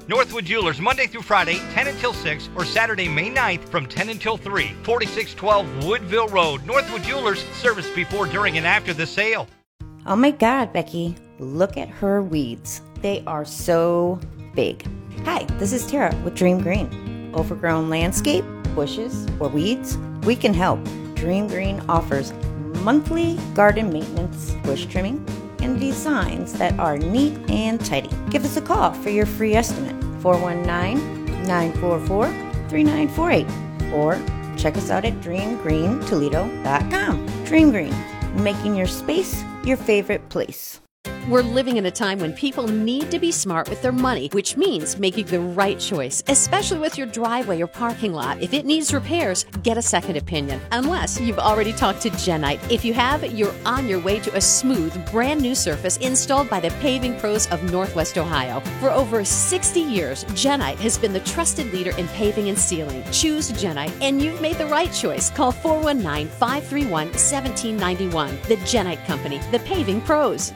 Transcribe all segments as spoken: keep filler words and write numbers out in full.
Northwood Jewelers, Monday through Friday, ten until six, or Saturday, May ninth, from ten until three. forty-six twelve Woodville Road. Northwood Jewelers, service before, during, and after the sale. Oh my God, Becky, look at her weeds. They are so big. Hi, this is Tara with Dream Green. Overgrown landscape, bushes, or weeds? We can help. Dream Green offers monthly garden maintenance, bush trimming, and designs that are neat and tidy. Give us a call for your free estimate, four one nine, nine four four, three nine four eight, or check us out at dream green toledo dot com. Dream Green, making your space your favorite place. We're living in a time when people need to be smart with their money, which means making the right choice, especially with your driveway or parking lot. If it needs repairs, get a second opinion, unless you've already talked to Genite. If you have, you're on your way to a smooth, brand new surface installed by the paving pros of Northwest Ohio. For over sixty years, Genite has been the trusted leader in paving and sealing. Choose Genite, and you've made the right choice. Call four one nine, five three one, one seven nine one. The Genite Company, the paving pros.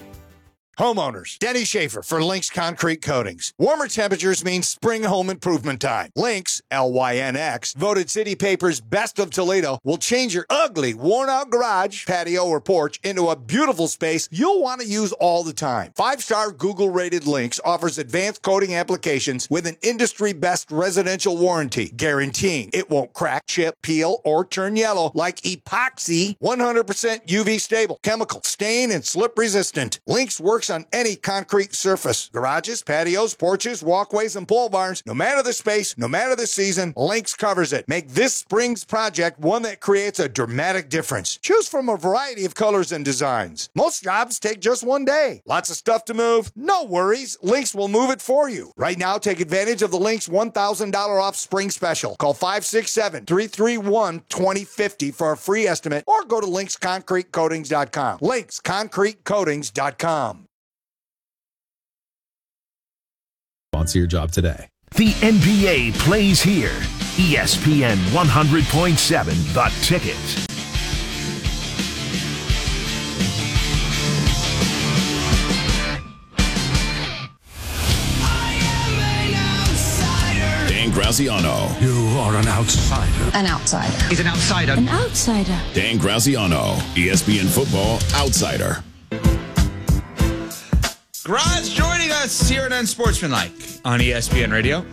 Homeowners, Denny Schaefer for Lynx Concrete Coatings. Warmer temperatures mean spring home improvement time. Lynx, L Y N X, voted City Paper's Best of Toledo, will change your ugly, worn-out garage, patio, or porch into a beautiful space you'll want to use all the time. Five-star Google-rated Lynx offers advanced coating applications with an industry-best residential warranty, guaranteeing it won't crack, chip, peel, or turn yellow like epoxy. one hundred percent U V stable, chemical, stain, and slip resistant. Lynx works on any concrete surface. Garages, patios, porches, walkways, and pole barns. No matter the space, no matter the season, Lynx covers it. Make this spring's project one that creates a dramatic difference. Choose from a variety of colors and designs. Most jobs take just one day. Lots of stuff to move? No worries. Lynx will move it for you. Right now, take advantage of the Lynx one thousand dollars off spring special. Call five six seven, three three one, two zero five zero for a free estimate or go to lynx concrete coatings dot com. lynx concrete coatings dot com. Sponsor your job today. The N B A plays here. E S P N one hundred point seven, The Ticket. Dan Graziano. You are an outsider. An outsider. He's an outsider. An outsider. Dan Graziano, E S P N Football Outsider. Graz joining us here at Unsportsmanlike on E S P N Radio,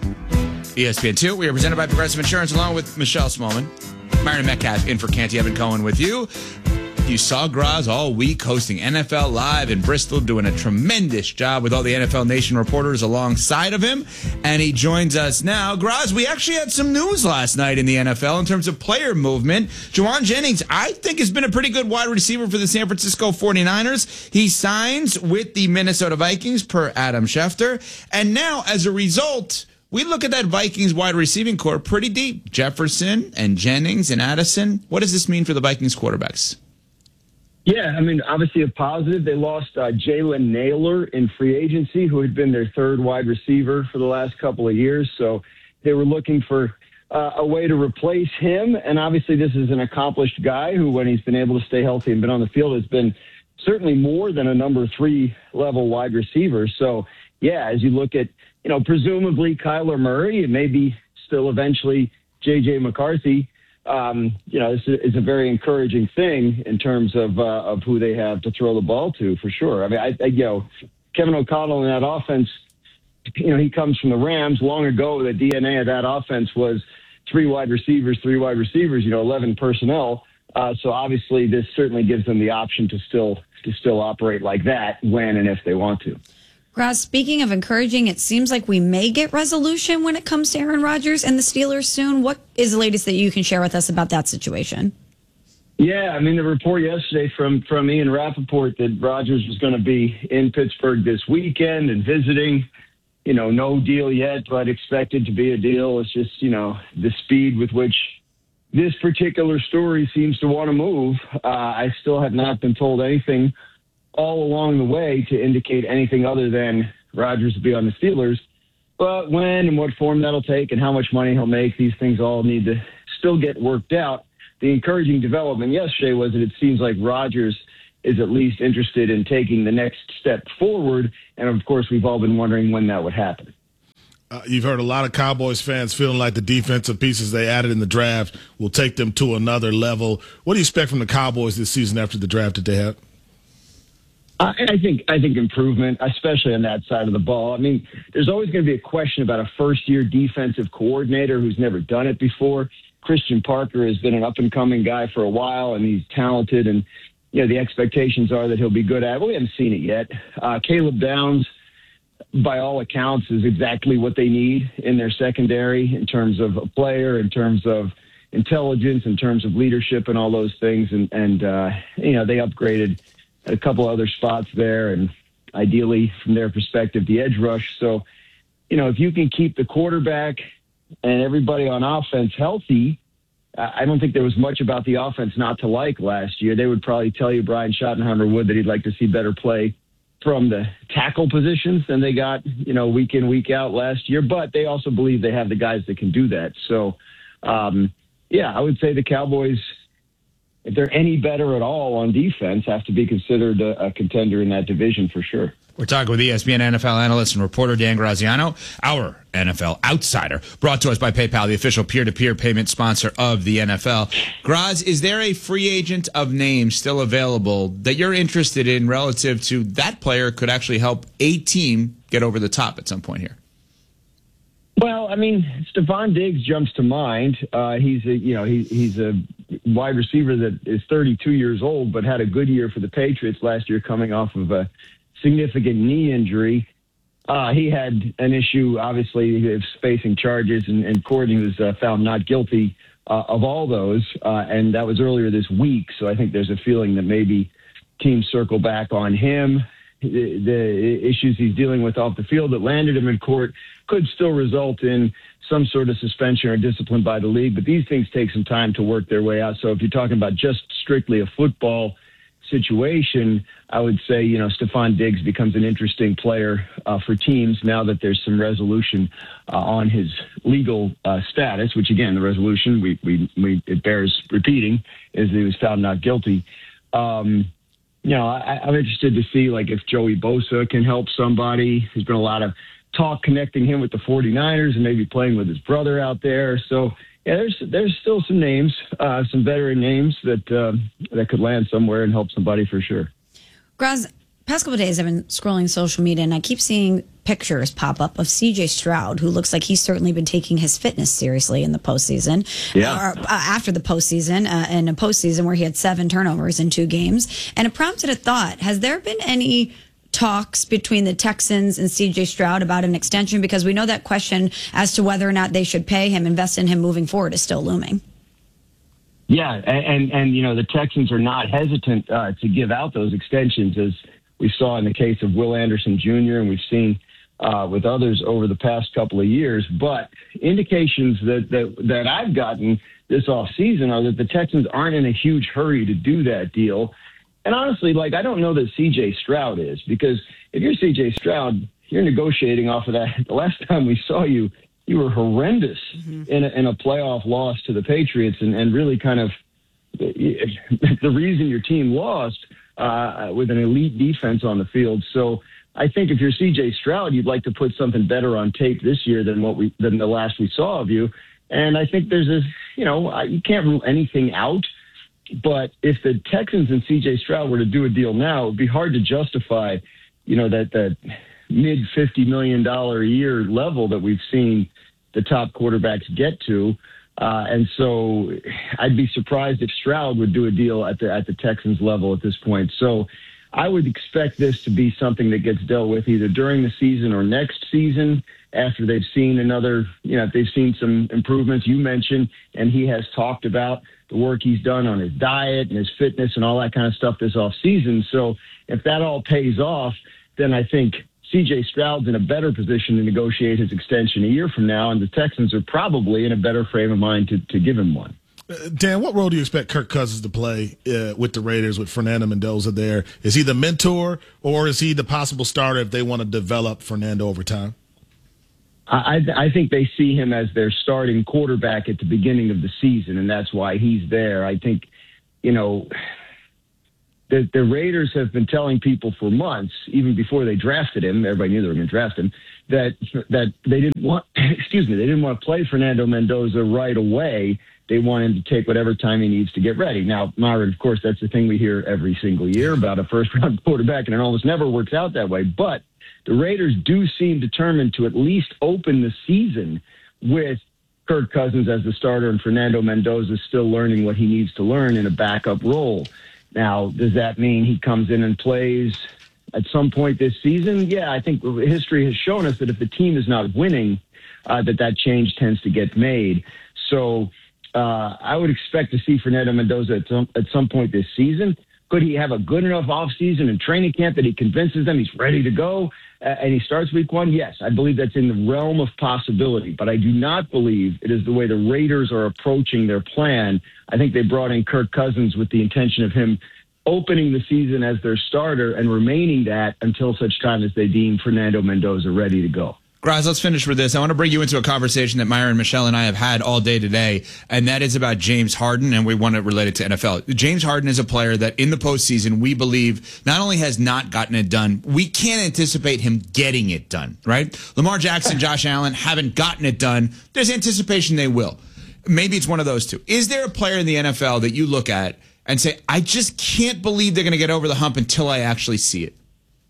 E S P N two. We are presented by Progressive Insurance along with Michelle Smallman. Marion Metcalf in for Canty Evan Cohen with you. You saw Graz all week hosting N F L Live in Bristol, doing a tremendous job with all the N F L Nation reporters alongside of him. And he joins us now. Graz, we actually had some news last night in the N F L in terms of player movement. Jauan Jennings, I think, has been a pretty good wide receiver for the San Francisco forty-niners. He signs with the Minnesota Vikings per Adam Schefter. And now, as a result, we look at that Vikings wide receiving core pretty deep. Jefferson and Jennings and Addison. What does this mean for the Vikings quarterbacks? Yeah, I mean, obviously a positive. They lost uh, Jalen Naylor in free agency, who had been their third wide receiver for the last couple of years. So they were looking for uh, a way to replace him. And obviously this is an accomplished guy who, when he's been able to stay healthy and been on the field, has been certainly more than a number three level wide receiver. So, yeah, as you look at, you know, presumably Kyler Murray, and maybe still eventually J J McCarthy, Um, you know, it's a, it's a very encouraging thing in terms of uh, of who they have to throw the ball to, for sure. I mean, I, I, you know, Kevin O'Connell in that offense, you know, he comes from the Rams. Long ago, the D N A of that offense was three wide receivers, three wide receivers, you know, eleven personnel. Uh, so obviously, this certainly gives them the option to still to still operate like that when and if they want to. Graz, speaking of encouraging, it seems like we may get resolution when it comes to Aaron Rodgers and the Steelers soon. What is the latest that you can share with us about that situation? Yeah, I mean, the report yesterday from, from Ian Rappaport that Rodgers was going to be in Pittsburgh this weekend and visiting. You know, no deal yet, but expected to be a deal. It's just, you know, the speed with which this particular story seems to want to move. Uh, I still have not been told anything all along the way to indicate anything other than Rodgers will be on the Steelers. But when and what form that'll take and how much money he'll make, these things all need to still get worked out. The encouraging development yesterday was that it seems like Rodgers is at least interested in taking the next step forward. And, of course, we've all been wondering when that would happen. Uh, you've heard a lot of Cowboys fans feeling like the defensive pieces they added in the draft will take them to another level. What do you expect from the Cowboys this season after the draft that they had? Uh, I think I think improvement, especially on that side of the ball. I mean, there's always going to be a question about a first-year defensive coordinator who's never done it before. Christian Parker has been an up-and-coming guy for a while, and he's talented, and you know the expectations are that he'll be good at it. Well, we haven't seen it yet. Uh, Caleb Downs, by all accounts, is exactly what they need in their secondary in terms of a player, in terms of intelligence, in terms of leadership, and all those things. And, and uh, you know, they upgraded a couple other spots there, and ideally, from their perspective, the edge rush. So, you know, if you can keep the quarterback and everybody on offense healthy, I don't think there was much about the offense not to like last year. They would probably tell you, Brian Schottenheimer would, that he'd like to see better play from the tackle positions than they got, you know, week in, week out last year. But they also believe they have the guys that can do that. So, um, yeah, I would say the Cowboys, if they're any better at all on defense, have to be considered a, a contender in that division for sure. We're talking with E S P N N F L analyst and reporter Dan Graziano, our N F L outsider, brought to us by PayPal, the official peer-to-peer payment sponsor of the N F L. Graz, is there a free agent of names still available that you're interested in relative to that player could actually help a team get over the top at some point here? Well, I mean, Stephon Diggs jumps to mind. Uh, he's a, you know, he, he's a wide receiver that is thirty-two years old, but had a good year for the Patriots last year, coming off of a significant knee injury. Uh, he had an issue, obviously, of facing charges, and, and Courtney was uh, found not guilty uh, of all those, uh, and that was earlier this week. So I think there's a feeling that maybe teams circle back on him. The, the issues he's dealing with off the field that landed him in court could still result in some sort of suspension or discipline by the league, but these things take some time to work their way out. So if you're talking about just strictly a football situation, I would say, you know, Stephon Diggs becomes an interesting player uh, for teams now that there's some resolution uh, on his legal uh, status, which, again, the resolution, we, we, we it bears repeating, is that he was found not guilty. Um, you know, I, I'm interested to see, like, if Joey Bosa can help somebody. There's been a lot of talk connecting him with the 49ers and maybe playing with his brother out there. So, yeah, there's there's still some names, uh, some veteran names that uh, that could land somewhere and help somebody for sure. Graz, past couple of days I've been scrolling social media and I keep seeing pictures pop up of C J Stroud, who looks like he's certainly been taking his fitness seriously in the postseason. Yeah. Or, uh, after the postseason, uh, in a postseason where he had seven turnovers in two games. And it prompted a thought. Has there been any talks between the Texans and C J Stroud about an extension? Because we know that question as to whether or not they should pay him, invest in him moving forward is still looming. Yeah, and, and, and you know, the Texans are not hesitant uh, to give out those extensions, as we saw in the case of Will Anderson Junior and we've seen uh, with others over the past couple of years. But indications that, that, that I've gotten this offseason are that the Texans aren't in a huge hurry to do that deal. And honestly, like, I don't know that C J Stroud is, because if you're C J Stroud, you're negotiating off of that. The last time we saw you, you were horrendous mm-hmm. in, a, in a playoff loss to the Patriots, and, and really kind of the reason your team lost uh, with an elite defense on the field. So I think if you're C J Stroud, you'd like to put something better on tape this year than what we than the last we saw of you. And I think there's a, you know, you can't rule anything out. But if the Texans and C J Stroud were to do a deal now, it would be hard to justify, you know, that, that mid fifty million dollars a year level that we've seen the top quarterbacks get to. Uh, and so I'd be surprised if Stroud would do a deal at the at the Texans level at this point. So I would expect this to be something that gets dealt with either during the season or next season, after they've seen another, you know, if they've seen some improvements you mentioned, and he has talked about the work he's done on his diet and his fitness and all that kind of stuff this off season. So if that all pays off, then I think C J Stroud's in a better position to negotiate his extension a year from now, and the Texans are probably in a better frame of mind to, to give him one. Uh, Dan, what role do you expect Kirk Cousins to play uh, with the Raiders with Fernando Mendoza there? Is he the mentor, or is he the possible starter if they want to develop Fernando over time? I, I think they see him as their starting quarterback at the beginning of the season, and that's why he's there. I think, you know, the, the Raiders have been telling people for months, even before they drafted him, everybody knew they were going to draft him, that that they didn't want, excuse me, they didn't want to play Fernando Mendoza right away. They want him to take whatever time he needs to get ready. Now, Myron, of course, that's the thing we hear every single year about a first-round quarterback, and it almost never works out that way. But the Raiders do seem determined to at least open the season with Kirk Cousins as the starter and Fernando Mendoza still learning what he needs to learn in a backup role. Now, does that mean he comes in and plays at some point this season? Yeah, I think history has shown us that if the team is not winning, uh, that that change tends to get made. So uh, I would expect to see Fernando Mendoza at some, at some point this season. Could he have a good enough offseason and training camp that he convinces them he's ready to go uh, and he starts week one? Yes, I believe that's in the realm of possibility, but I do not believe it is the way the Raiders are approaching their plan. I think they brought in Kirk Cousins with the intention of him opening the season as their starter and remaining that until such time as they deem Fernando Mendoza ready to go. Graz, let's finish with this. I want to bring you into a conversation that Myron, Michelle, and I have had all day today, and that is about James Harden, and we want to relate it to N F L. James Harden is a player that in the postseason we believe not only has not gotten it done, we can't anticipate him getting it done, right? Lamar Jackson, Josh Allen haven't gotten it done. There's anticipation they will. Maybe it's one of those two. Is there a player in the N F L that you look at and say, I just can't believe they're going to get over the hump until I actually see it?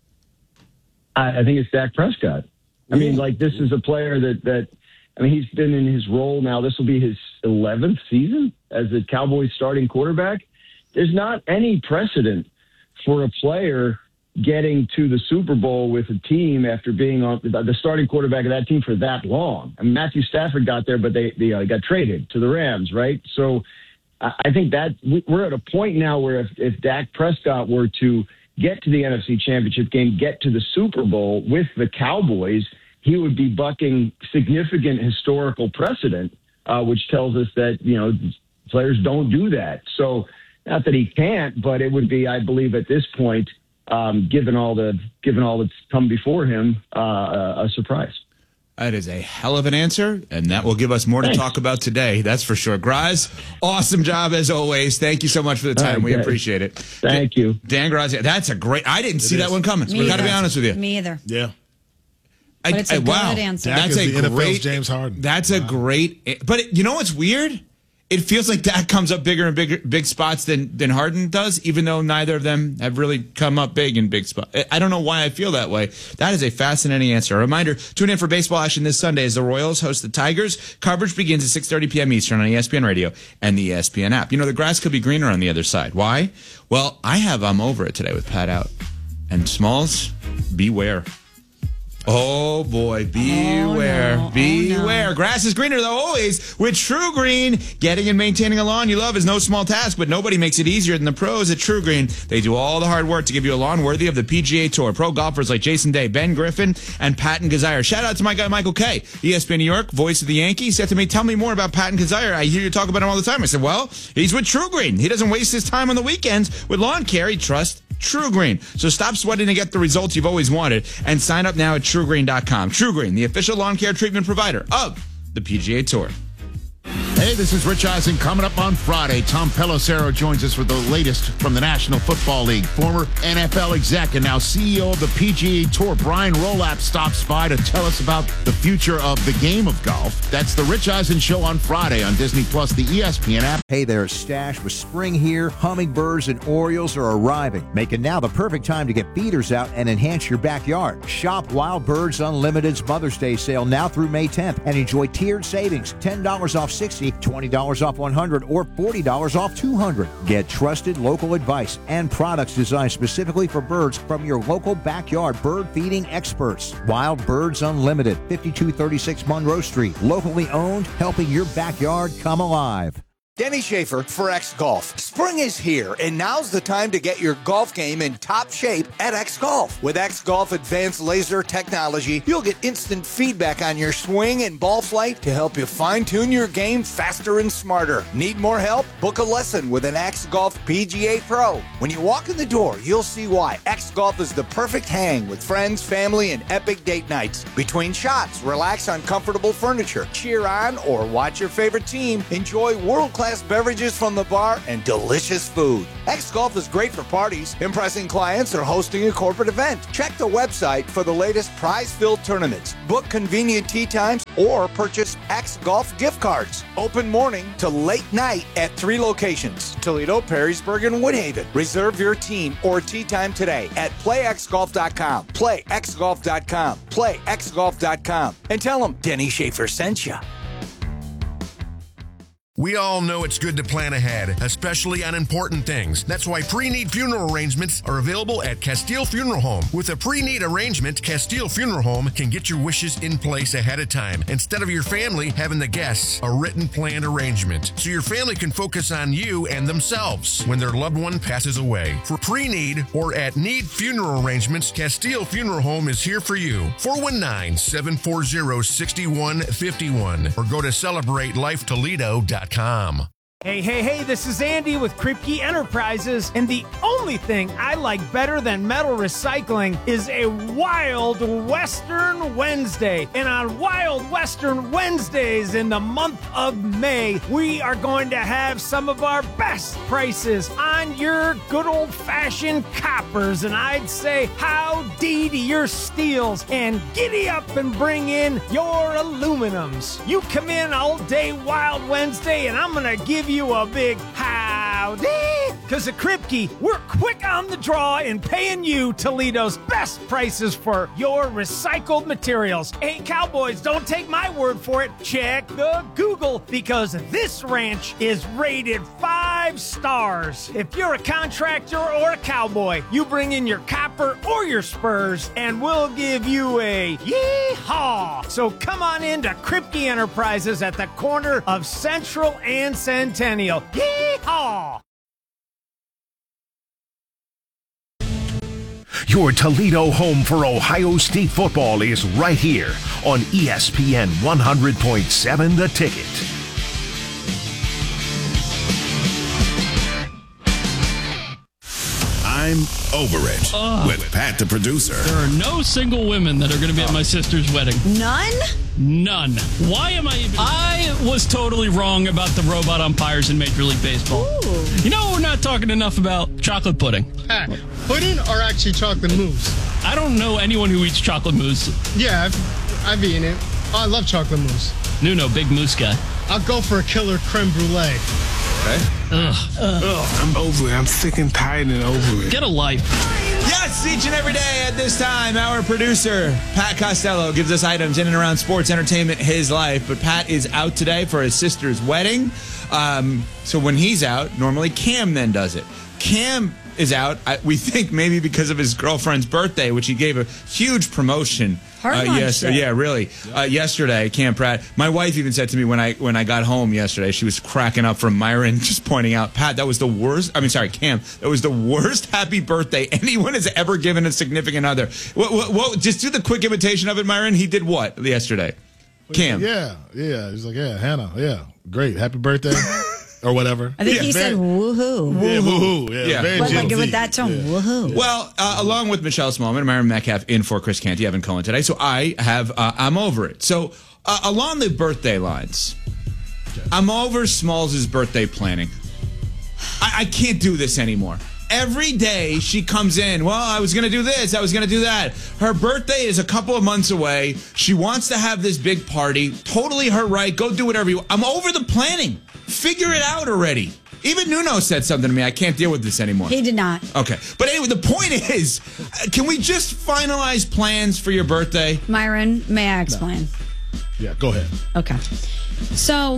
I, I think it's Dak Prescott. I mean, like, this is a player that, that, I mean, he's been in his role now. This will be his eleventh season as the Cowboys starting quarterback. There's not any precedent for a player getting to the Super Bowl with a team after being on the starting quarterback of that team for that long. I mean, Matthew Stafford got there, but they, they uh, got traded to the Rams, right? So I think that we're at a point now where if, if Dak Prescott were to get to the N F C Championship game, get to the Super Bowl with the Cowboys, he would be bucking significant historical precedent, uh, which tells us that, you know, players don't do that. So not that he can't, but it would be, I believe at this point, um, given all the given all that's come before him, uh, a surprise. That is a hell of an answer, and that will give us more Thanks. to talk about today. That's for sure. Graz, awesome job as always. Thank you so much for the time. Okay. We appreciate it. Thank you. Dan Grazia, that's a great, I didn't It see is. that one coming. Me We got to be either. honest with you. Me either. Yeah. I, But it's a I- good wow. answer. Dak That's is a the N F L's great James Harden. That's a Wow. great, but it, you know what's weird? It feels like Dak comes up bigger and bigger, big spots than, than Harden does, even though neither of them have really come up big in big spots. I don't know why I feel that way. That is a fascinating answer. A reminder, tune in for baseball action this Sunday as the Royals host the Tigers. Coverage begins at six thirty p.m. Eastern on E S P N Radio and the E S P N app. You know, the grass could be greener on the other side. Why? Well, I have I'm Over It today with Pat Out. And Smalls, beware. Oh boy, beware, Oh, no. beware. Oh, no. Grass is greener though always with True Green. Getting and maintaining a lawn you love is no small task, but nobody makes it easier than the pros at True Green. They do all the hard work to give you a lawn worthy of the P G A Tour. Pro golfers like Jason Day, Ben Griffin, and Patton Kazire. Shout out to my guy Michael Kay, E S P N New York, voice of the Yankees. Said to me, tell me more about Patton Kazire. I hear you talk about him all the time. I said, well, he's with True Green. He doesn't waste his time on the weekends with lawn care. He trusts True Green. So stop sweating to get the results you've always wanted and sign up now at true green dot com. True Green, the official lawn care treatment provider of the P G A Tour. Hey, this is Rich Eisen. Coming up on Friday, Tom Pelissero joins us with the latest from the National Football League. Former N F L exec and now C E O of the P G A Tour, Brian Rolap, stops by to tell us about the future of the game of golf. That's the Rich Eisen Show on Friday on Disney Plus, the E S P N app. Hey there, Stash. With spring here, hummingbirds and orioles are arriving, making now the perfect time to get feeders out and enhance your backyard. Shop Wild Birds Unlimited's Mother's Day sale now through May tenth and enjoy tiered savings, ten dollars off sixty, twenty dollars off one hundred, or forty dollars off two hundred. Get trusted local advice and products designed specifically for birds from your local backyard bird feeding experts. Wild Birds Unlimited, fifty-two thirty-six Monroe Street. Locally owned, helping your backyard come alive. Denny Schaefer for X Golf. Spring is here, and now's the time to get your golf game in top shape at X Golf. With X Golf Advanced Laser Technology, you'll get instant feedback on your swing and ball flight to help you fine-tune your game faster and smarter. Need more help? Book a lesson with an X Golf P G A Pro. When you walk in the door, you'll see why X Golf is the perfect hang with friends, family, and epic date nights. Between shots, relax on comfortable furniture, cheer on or watch your favorite team, enjoy world-class world-class beverages from the bar, and delicious food. X Golf is great for parties, impressing clients, or hosting a corporate event. Check the website for the latest prize-filled tournaments. Book convenient tee times or purchase X Golf gift cards. Open morning to late night at three locations: Toledo, Perrysburg, and Woodhaven. Reserve your team or tee time today at play x golf dot com. play x golf dot com. play x golf dot com. And tell them Denny Schaefer sent you. We all know it's good to plan ahead, especially on important things. That's why pre-need funeral arrangements are available at Castile Funeral Home. With a pre-need arrangement, Castile Funeral Home can get your wishes in place ahead of time, instead of your family having the guests a written planned arrangement, so your family can focus on you and themselves when their loved one passes away. For pre-need or at need funeral arrangements, Castile Funeral Home is here for you. four one nine, seven four zero, six one five one or go to celebrate life toledo dot com. Hey, hey, hey, this is Andy with Kripke Enterprises, and the only thing I like better than metal recycling is a Wild Western Wednesday. And on Wild Western Wednesdays in the month of May, we are going to have some of our best prices on your good old-fashioned coppers, and I'd say howdy to your steels, and giddy up and bring in your aluminums. You come in all day Wild Wednesday, and I'm going to give you you a big howdy, because at Kripke, we're quick on the draw in paying you Toledo's best prices for your recycled materials. Hey, cowboys, don't take my word for it. Check the Google, because this ranch is rated five stars. If you're a contractor or a cowboy, you bring in your copper or your spurs, and we'll give you a yee-haw. So come on into Kripke Enterprises at the corner of Central and Centennial. Yee-haw! Your Toledo home for Ohio State football is right here on E S P N one hundred point seven The Ticket. I'm over it Ugh. with Pat, the producer. There are no single women that are going to be at my sister's wedding. None? None. Why am I even... I was totally wrong about the robot umpires in Major League Baseball. Ooh. You know, we're not talking enough about chocolate pudding. Pat, pudding or actually chocolate mousse? I don't know anyone who eats chocolate mousse. Yeah, I've, I've eaten it. Oh, I love chocolate mousse. Nuno, big mousse guy. I'll go for a killer creme brulee. Okay. Ugh. Ugh. I'm over it. I'm sick and tired and over it. Get a life. Yes, each and every day at this time, our producer, Pat Costello, gives us items in and around sports, entertainment, his life. But Pat is out today for his sister's wedding. Um, so when he's out, normally Cam then does it. Cam is out, I, we think maybe because of his girlfriend's birthday, which he gave a huge promotion. Hard uh, lunch yes, day. yeah, really. Uh, yesterday, Cam Pratt. My wife even said to me when I when I got home yesterday, she was cracking up from Myron, just pointing out, Pat, that was the worst. I mean, sorry, Cam, that was the worst happy birthday anyone has ever given a significant other. What? What? what just do the quick imitation of it, Myron. He did what yesterday? Cam. Yeah, yeah. He's like, yeah, Hannah, yeah, great, happy birthday. Or whatever. I think yeah, he very, said woohoo. Yeah, woohoo. Yeah, yeah. Very But like Gen with Z. that tone, yeah. woohoo. Well, uh, along with Michelle Smallman and Myron Metcalf in for Chris Canty, Evan Cohen today. So I have, uh, I'm over it. So uh, along the birthday lines, okay. I'm over Smalls' birthday planning. I, I can't do this anymore. Every day she comes in, well, I was going to do this, I was going to do that. Her birthday is a couple of months away. She wants to have this big party. Totally her right. Go do whatever you want. I'm over the planning. Figure it out already. Even Nuno said something to me. I can't deal with this anymore. He did not. Okay. But anyway, the point is, uh, can we just finalize plans for your birthday? Myron, may I explain? No. Yeah, go ahead. Okay. So,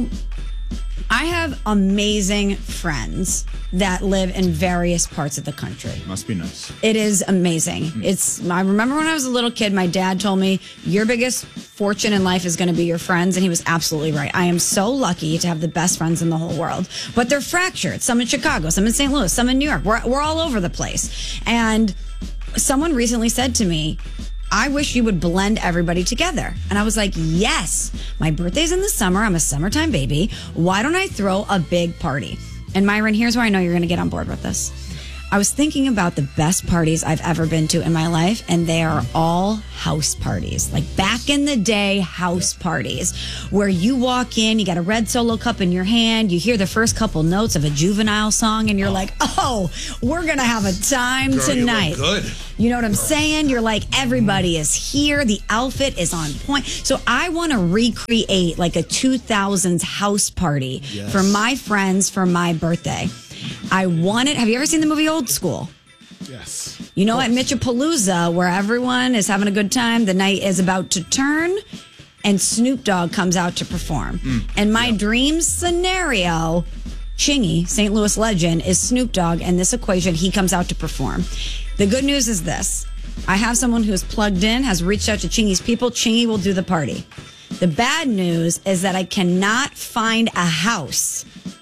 I have amazing friends that live in various parts of the country. Must be nice. It is amazing. Mm. It's. I remember when I was a little kid, my dad told me, your biggest fortune in life is going to be your friends, and he was absolutely right. I am so lucky to have the best friends in the whole world, but they're fractured. Some in Chicago, some in Saint Louis, some in New York. We're, we're all over the place. And someone recently said to me, I wish you would blend everybody together. And I was like, yes, my birthday's in the summer. I'm a summertime baby. Why don't I throw a big party? And Myron, here's where I know you're going to get on board with this. I was thinking about the best parties I've ever been to in my life, and they are all house parties. Like back in the day, house parties where you walk in, you got a red Solo cup in your hand, you hear the first couple notes of a Juvenile song, and you're like, oh, we're going to have a time Girl, tonight. you look good. You know what I'm saying? You're like, everybody is here. The outfit is on point. So I want to recreate like a two thousands house party Yes. for my friends for my birthday. I want it. Have you ever seen the movie Old School? Yes. You know, at Mitchapalooza, where everyone is having a good time, the night is about to turn, and Snoop Dogg comes out to perform. Mm. And my dream scenario, Chingy, Saint Louis legend, is Snoop Dogg, and this equation, he comes out to perform. The good news is this. I have someone who's plugged in, has reached out to Chingy's people. Chingy will do the party. The bad news is that I cannot find a house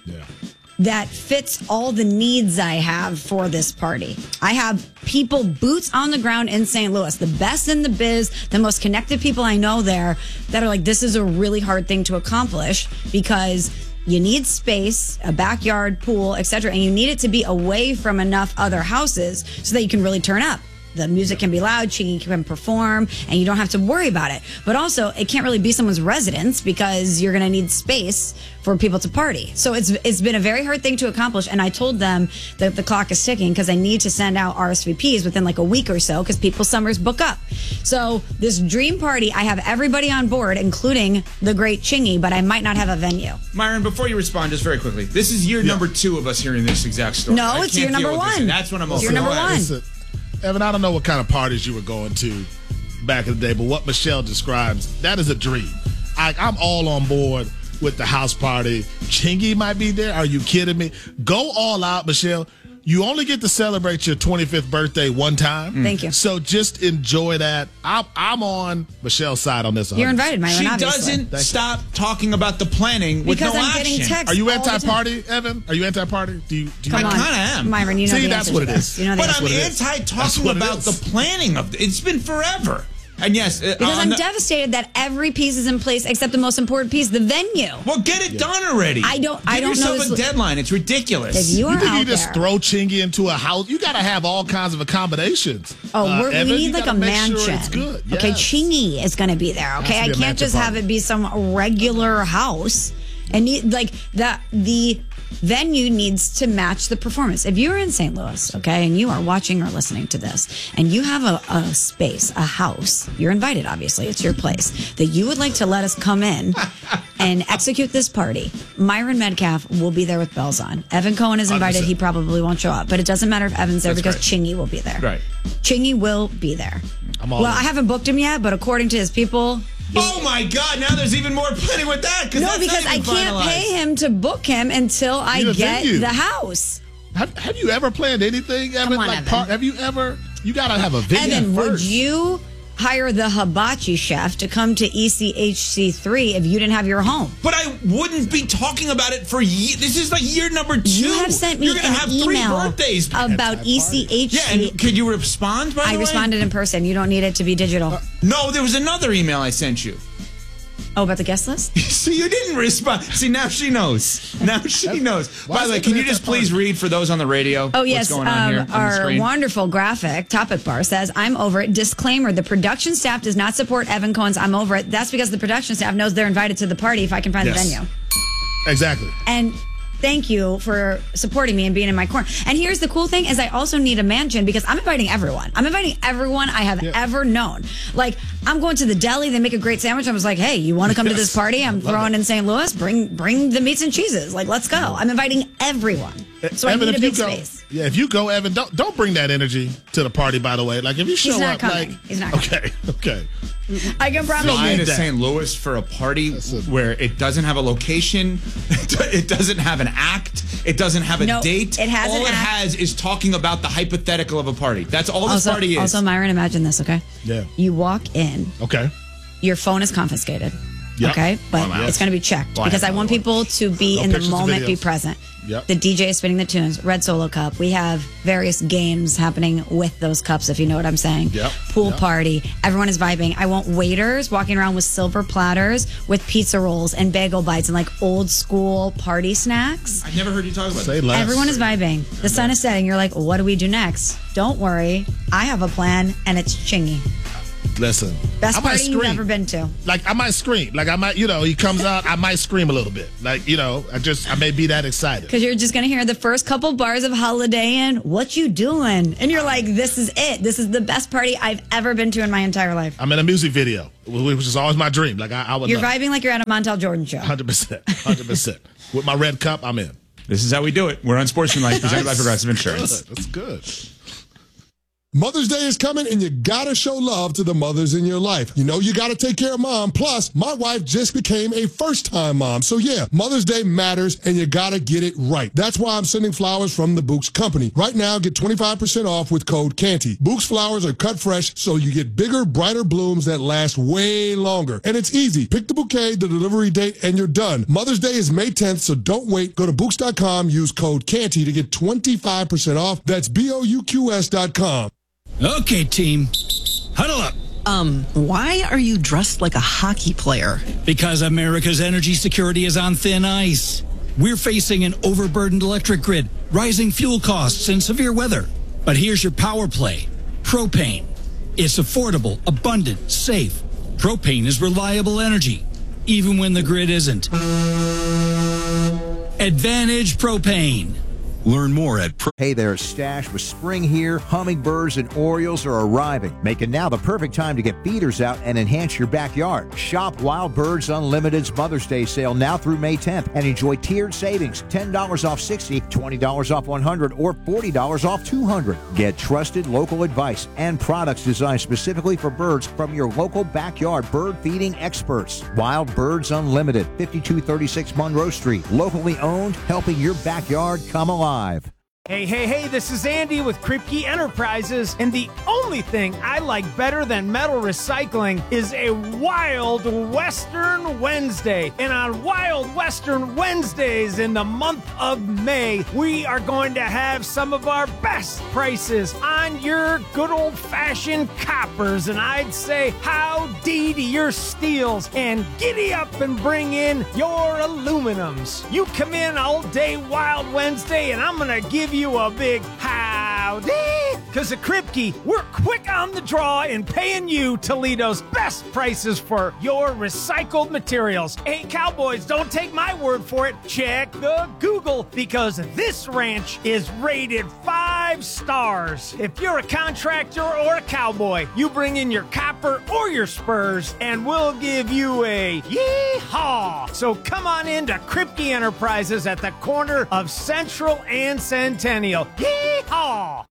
that fits all the needs I have for this party. I have people boots on the ground in Saint Louis, the best in the biz, the most connected people I know there, that are like, this is a really hard thing to accomplish because you need space, a backyard, pool, et cetera, and you need it to be away from enough other houses so that you can really turn up. The music can be loud, Chingy can perform, and you don't have to worry about it. But also, it can't really be someone's residence because you're going to need space for people to party. So it's it's been a very hard thing to accomplish. And I told them that the clock is ticking because I need to send out R S V Ps within like a week or so because people's summers book up. So this dream party, I have everybody on board, including the great Chingy, but I might not have a venue. Myron, before you respond, just very quickly, this is year number two of us hearing this exact story. No, I it's can't year number deal with this. one. That's what I'm It's over. year number one. Listen, Evan, I don't know what kind of parties you were going to back in the day, but what Michelle describes, that is a dream. I, I'm all on board with the house party. Chingy might be there. Are you kidding me? Go all out, Michelle. You only get to celebrate your twenty-fifth birthday one time. Thank you. So just enjoy that. I'm, I'm on Michelle's side on this. You're invited, Myron, She obviously. doesn't stop talking about the planning with Because no I'm action. getting texts Are you all the time. anti-party, Evan? Are you anti-party? Do you? Do you Come I on. kind of am. Myron, you know See, the that's answer what to it this. is. You know the But answer. I'm what it is. anti That's talking what it about is. the planning of it. It's been forever. And yes, uh, Because on I'm the- devastated that every piece is in place except the most important piece, the venue. Well, get it done already. I don't- Give I don't know yourself this- a deadline. It's ridiculous. If you You are think out you just there, throw Chingy into a house? You got to have all kinds of accommodations. oh, Uh, we're, Evan, we you need like gotta a make mansion. Sure it's good. Okay, Yes. Chingy is going to be there. Okay, Has to I be a can't mansion just have party. it be some regular house. And need, like the the venue needs to match the performance. If you're in Saint Louis, okay, and you are watching or listening to this, and you have a, a space, a house, you're invited. Obviously, it's your place that you would like to let us come in and execute this party. Myron Metcalf will be there with bells on. Evan Cohen is invited. one hundred percent. He probably won't show up, but it doesn't matter if Evan's there That's because great. Chingy will be there. Right. Chingy will be there. I'm all Well, in. I haven't booked him yet, but according to his people. Oh my God! Now there's even more planning with that. No, that's because not I even can't finalized. pay him to book him until I Need a get venue. the house. Have, have you ever planned anything, Evan? on, like Evan. Part, have you ever? You got to have a venue Evan, would first. you hire the hibachi chef to come to E C H C three if you didn't have your home? But I wouldn't be talking about it for years. This is like year number two. You have sent me You're gonna an have three email birthdays about E C H C. Yeah, and could you respond? By the I way? responded in person. You don't need it to be digital. No, there was another email I sent you. Oh, about the guest list? So you didn't respond. See, now she knows. Now she knows. why By is the way, it can that you just that party? please read for those on the radio? Oh, yes. What's going on here Um, on the our screen? wonderful graphic topic bar says, I'm over it. Disclaimer, the production staff does not support Evan Cohen's I'm over it. That's because the production staff knows they're invited to the party if I can find Yes. the venue. Exactly. And thank you for supporting me and being in my corner. And here's the cool thing is I also need a mansion because I'm inviting everyone. I'm inviting everyone I have Yeah. ever known. Like, I'm going to the deli. They make a great sandwich. I was like, hey, you want to come to this Yes. party? I'm Love throwing it. in Saint Louis. Bring bring the meats and cheeses. Like, let's go. I'm inviting everyone. So Evan, I need if a you big go, space. yeah, if you go, Evan, don't don't bring that energy to the party. By the way, like if you show He's not up, coming. like He's not coming. okay, okay. I can promise Don't Flying you. need to that. Saint Louis for a party That's a- where it doesn't have a location, it doesn't have an act, it doesn't have a No, date. it has all an it act. has is talking about the hypothetical of a party. That's all this Also, party is. also, Myron, imagine this, okay? Yeah. You walk in, Okay. your phone is confiscated. Yep. Okay, but Oh, wow. it's going to be checked Well, I because I have want another people to be No in the pictures or moment, be videos. present. Yep. The D J is spinning the tunes. Red Solo Cup. We have various games happening with those cups, if you know what I'm saying. Yep. Pool Yep. party. Everyone is vibing. I want waiters walking around with silver platters with pizza rolls and bagel bites and like old school party snacks. I never heard you talk about Say that. less. Everyone is vibing. The sun is setting. You're like, what do we do next? Don't worry. I have a plan, and it's chingy. Listen, Best I might party you've scream. ever been to. Like I might scream. Like I might, you know, he comes out, I might scream a little bit. Like, you know, I just, I may be that excited. Because you're just going to hear the first couple bars of Holiday Inn. What you doing? And you're like, this is it. This is the best party I've ever been to in my entire life. I'm in a music video, which is always my dream. Like I, I would You're love vibing like you're at a Montel Jordan show. one hundred percent. one hundred percent. With my red cup, I'm in. This is how we do it. We're Unsportsmanlike, presented by Progressive Insurance. Good. That's good. Mother's Day is coming, and you gotta show love to the mothers in your life. You know you gotta take care of mom. Plus, my wife just became a first-time mom. So yeah, Mother's Day matters, and you gotta get it right. That's why I'm sending flowers from the Books Company. Right now, get twenty-five percent off with code Canty. Books flowers are cut fresh, so you get bigger, brighter blooms that last way longer. And it's easy. Pick the bouquet, the delivery date, and you're done. Mother's Day is May tenth, so don't wait. Go to Books dot com, use code Canty to get twenty-five percent off. That's B O U Q S dot com. Okay, team. Huddle up. Um, why are you dressed like a hockey player? Because America's energy security is on thin ice. We're facing an overburdened electric grid, rising fuel costs, and severe weather. But here's your power play. Propane. It's affordable, abundant, safe. Propane is reliable energy, even when the grid isn't. Advantage Propane. Learn more at... Pro- hey there, Stash. With spring here, hummingbirds and orioles are arriving, making now the perfect time to get feeders out and enhance your backyard. Shop Wild Birds Unlimited's Mother's Day sale now through May tenth and enjoy tiered savings, ten dollars off sixty, twenty dollars off one hundred, or forty dollars off two hundred. Get trusted local advice and products designed specifically for birds from your local backyard bird feeding experts. Wild Birds Unlimited, fifty-two thirty-six Monroe Street. Locally owned, helping your backyard come alive. Hey, hey, hey, this is Andy with Kripke Enterprises, and the only thing I like better than metal recycling is a Wild Western Wednesday. And on Wild Western Wednesdays in the month of May, we are going to have some of our best prices on your good old-fashioned coppers, and I'd say howdy to your steels, and giddy up and bring in your aluminums. You come in all day Wild Wednesday, and I'm going to give you a big howdy, because at Kripke, we're quick on the draw in paying you Toledo's best prices for your recycled materials. Hey, cowboys, don't take my word for it. Check the Google, because this ranch is rated five stars. If you're a contractor or a cowboy, you bring in your copper or your spurs, and we'll give you a yee-haw. So come on into Kripke Enterprises at the corner of Central and Centennial. Yee-haw!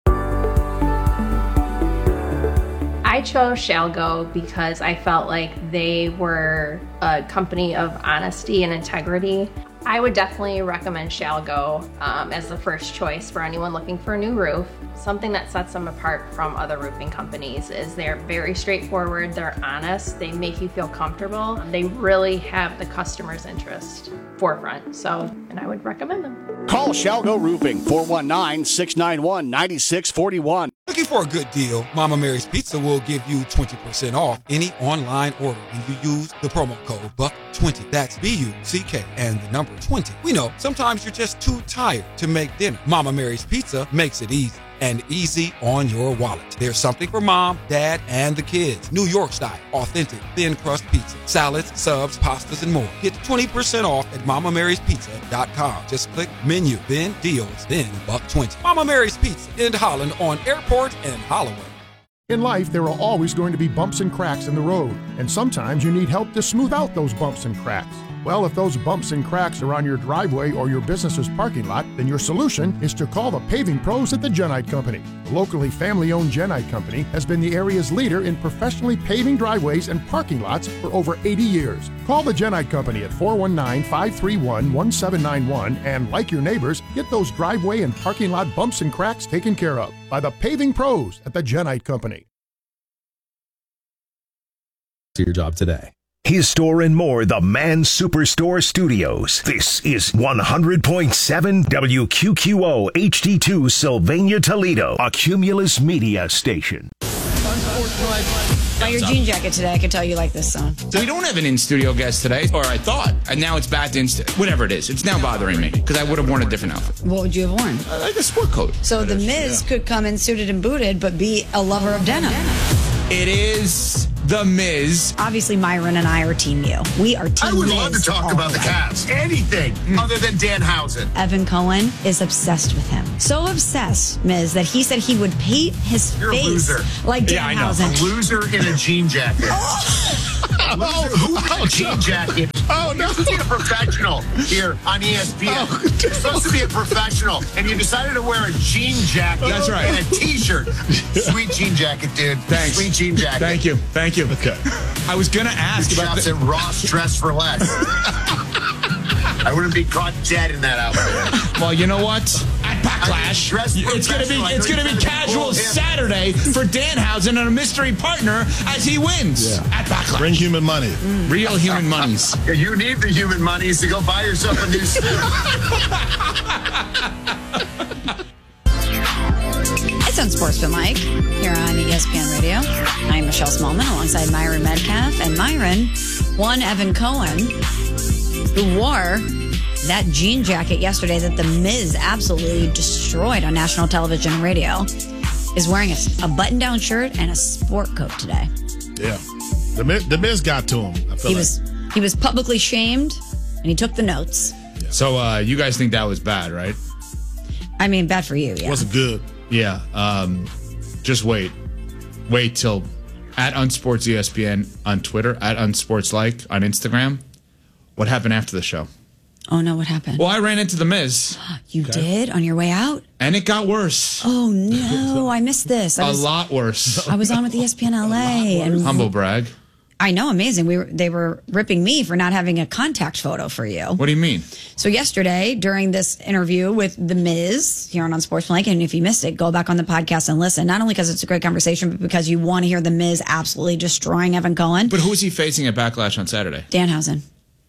I chose Shalgo because I felt like they were a company of honesty and integrity. I would definitely recommend Shalgo um, as the first choice for anyone looking for a new roof. Something that sets them apart from other roofing companies is they're very straightforward, they're honest, they make you feel comfortable. They really have the customer's interest forefront, so, and I would recommend them. Call Shalgo Roofing, four one nine, six nine one, nine six four one. Looking for a good deal? Mama Mary's Pizza will give you twenty percent off any online order when you use the promo code buck twenty. That's B U C K and the number twenty. We know sometimes you're just too tired to make dinner. Mama Mary's Pizza makes it easy. And easy on your wallet. There's something for mom, dad, and the kids. New York style, authentic, thin crust pizza, salads, subs, pastas, and more. Get twenty percent off at mama marys pizza dot com. Just click menu, then deals, then buck twenty. Mama Mary's Pizza in Holland on Airport and Holloway. In life, there are always going to be bumps and cracks in the road, and sometimes you need help to smooth out those bumps and cracks. Well, if those bumps and cracks are on your driveway or your business's parking lot, then your solution is to call the paving pros at the Genite Company. The locally family-owned Genite Company has been the area's leader in professionally paving driveways and parking lots for over eighty years. Call the Genite Company at four one nine, five three one, one seven nine one and, like your neighbors, get those driveway and parking lot bumps and cracks taken care of by the paving pros at the Genite Company. To your job today. his store and more, the Man Superstore Studios. This is one hundred point seven W Q Q O H D two Sylvania, Toledo, a Cumulus media station. By your jean jacket today, I could tell you like this song. So we don't have an in-studio guest today, or I thought, and now it's back to inst- whatever it is. It's now bothering me because I would have worn a different outfit. What would you have worn? I like a sport coat. So the Miz could come in suited and booted, but be a lover of denim. It is the Miz. Obviously, Myron and I are Team U. We are Team I would Miz love to talk all about the the way. Cavs. Anything other than Danhausen. Evan Cohen is obsessed with him. So obsessed, Miz, that he said he would paint his You're face a loser. like Yeah, I know. Danhausen. A loser in a jean jacket. A loser who in a jean jacket. Oh, no. You're supposed to be a professional here on E S P N. Oh, You're supposed to be a professional, and you decided to wear a jean jacket. That's right. And a T-shirt. Sweet jean jacket, dude. Thanks. Sweet jean jacket. Thank you. Thank you. Okay. I was going to ask about Shops the- at Ross Dress for Less. I wouldn't be caught dead in that outfit. Well, you know what? At Backlash, it's going to be it's going to be casual Saturday for Danhausen and a mystery partner as he wins at Backlash. Bring human money. Real human monies. Yeah, you need the human monies to go buy yourself a new suit. It's Unsportsmanlike here on E S P N Radio. I'm Michelle Smallman alongside Myron Metcalf. And Myron, one Evan Cohen, who wore that jean jacket yesterday that The Miz absolutely destroyed on national television and radio, is wearing a, a button-down shirt and a sport coat today. Yeah. The Miz, the Miz got to him. I feel He like. was he was publicly shamed, and he took the notes. So uh, you guys think that was bad, right? I mean, bad for you, yeah. Wasn't good. Yeah. Um, just wait. Wait till at Unsports E S P N on Twitter, at Unsportslike on Instagram. What happened after the show? Oh, no, what happened? Well, I ran into the Miz. You did? On your way out? And it got worse. Oh, no, I missed this. I A was, lot worse. I was on with E S P N L A. and Humble brag. I know, amazing. We were, they were ripping me for not having a contact photo for you. What do you mean? So yesterday, during this interview with The Miz here on Unsportsmanlike, and if you missed it, go back on the podcast and listen. Not only because it's a great conversation, but because you want to hear The Miz absolutely destroying Evan Cohen. But who is he facing at Backlash on Saturday? Danhausen.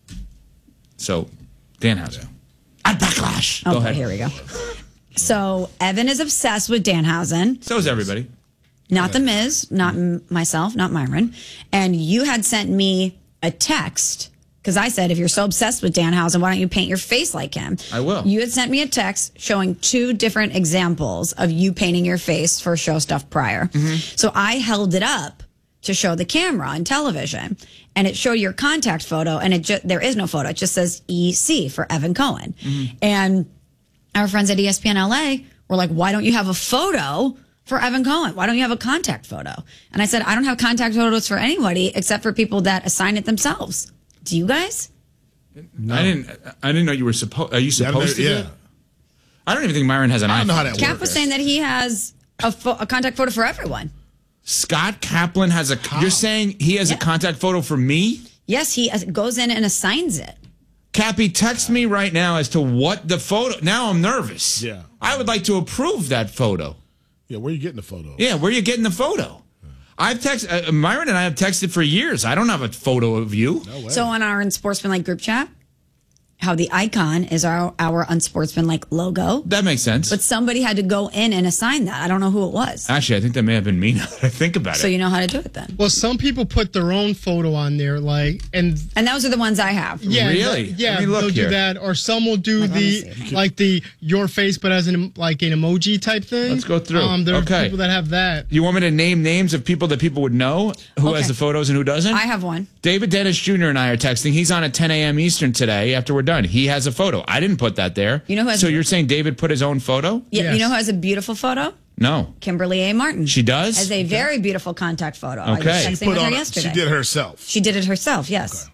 So, Danhausen. At Backlash. Go Okay, ahead. here we go. So Evan is obsessed with Danhausen. So is everybody. Not The Miz, not m- myself, not Myron. And you had sent me a text because I said, if you're so obsessed with Danhausen, why don't you paint your face like him? I will. You had sent me a text showing two different examples of you painting your face for show stuff prior. Mm-hmm. So I held it up to show the camera on television, and it showed your contact photo, and it ju- there is no photo. It just says E C for Evan Cohen. Mm-hmm. And our friends at E S P N L A were like, why don't you have a photo for Evan Cohen? Why don't you have a contact photo? And I said, I don't have contact photos for anybody except for people that assign it themselves. Do you guys? No. I didn't. I didn't know you were supposed. Are you supposed to? Yeah. do it? I don't even think Myron has an I don't iPhone. know how that Cap works. was saying that he has a, fo- a contact photo for everyone. Scott Kaplan has a. You're saying he has Yeah. a contact photo for me? Yes, he as- goes in and assigns it. Cappy, text me right now as to what the photo. Now I'm nervous. Yeah. I would like to approve that photo. Yeah, where are you getting the photo? Yeah, where are you getting the photo? I've texted, uh, Myron and I have texted for years. I don't have a photo of you. No way. So on our Unsportsmanlike group chat, how the icon is our, our Unsportsmanlike logo. That makes sense. But somebody had to go in and assign that. I don't know who it was. Actually, I think that may have been me now that I think about So it. you know how to do it then. Well, some people put their own photo on there, like, and And those are the ones I have. yeah, Really? th- yeah, Let me look they'll here. do that, or some will do Let me the see. like the your face, but as an like an emoji type thing. Let's go through. Um, there Okay. are people that have that. You want me to name names of people that people would know who Okay. has the photos and who doesn't? I have one. David Dennis Junior and I are texting. He's on at ten a.m. Eastern today after we're done. He has a photo. I didn't put that there. You know who has- so you're saying David put his own photo? Yeah, Yes. you know who has a beautiful photo? No. Kimberly A. Martin. She does? Has a very beautiful contact photo. I Okay. was She texting Put with her on a- yesterday. she did herself. She did it herself, yes.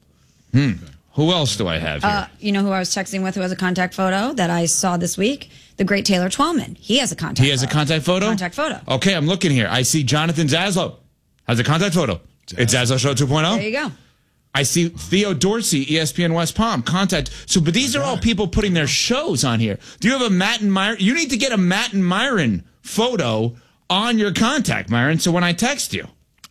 Who else do I have here? Uh, you know who I was texting with who has a contact photo that I saw this week? The great Taylor Twellman. He has a contact he has a photo. contact photo? Contact photo. Okay, I'm looking here. I see Jonathan Zaslow has a contact photo. It's Zaslow Show two point oh. There you go. I see Theo Dorsey, E S P N West Palm, contact. So, but these are all people putting their shows on here. Do you have a Matt and Myron? You need to get a Matt and Myron photo on your contact, Myron, so when I text you.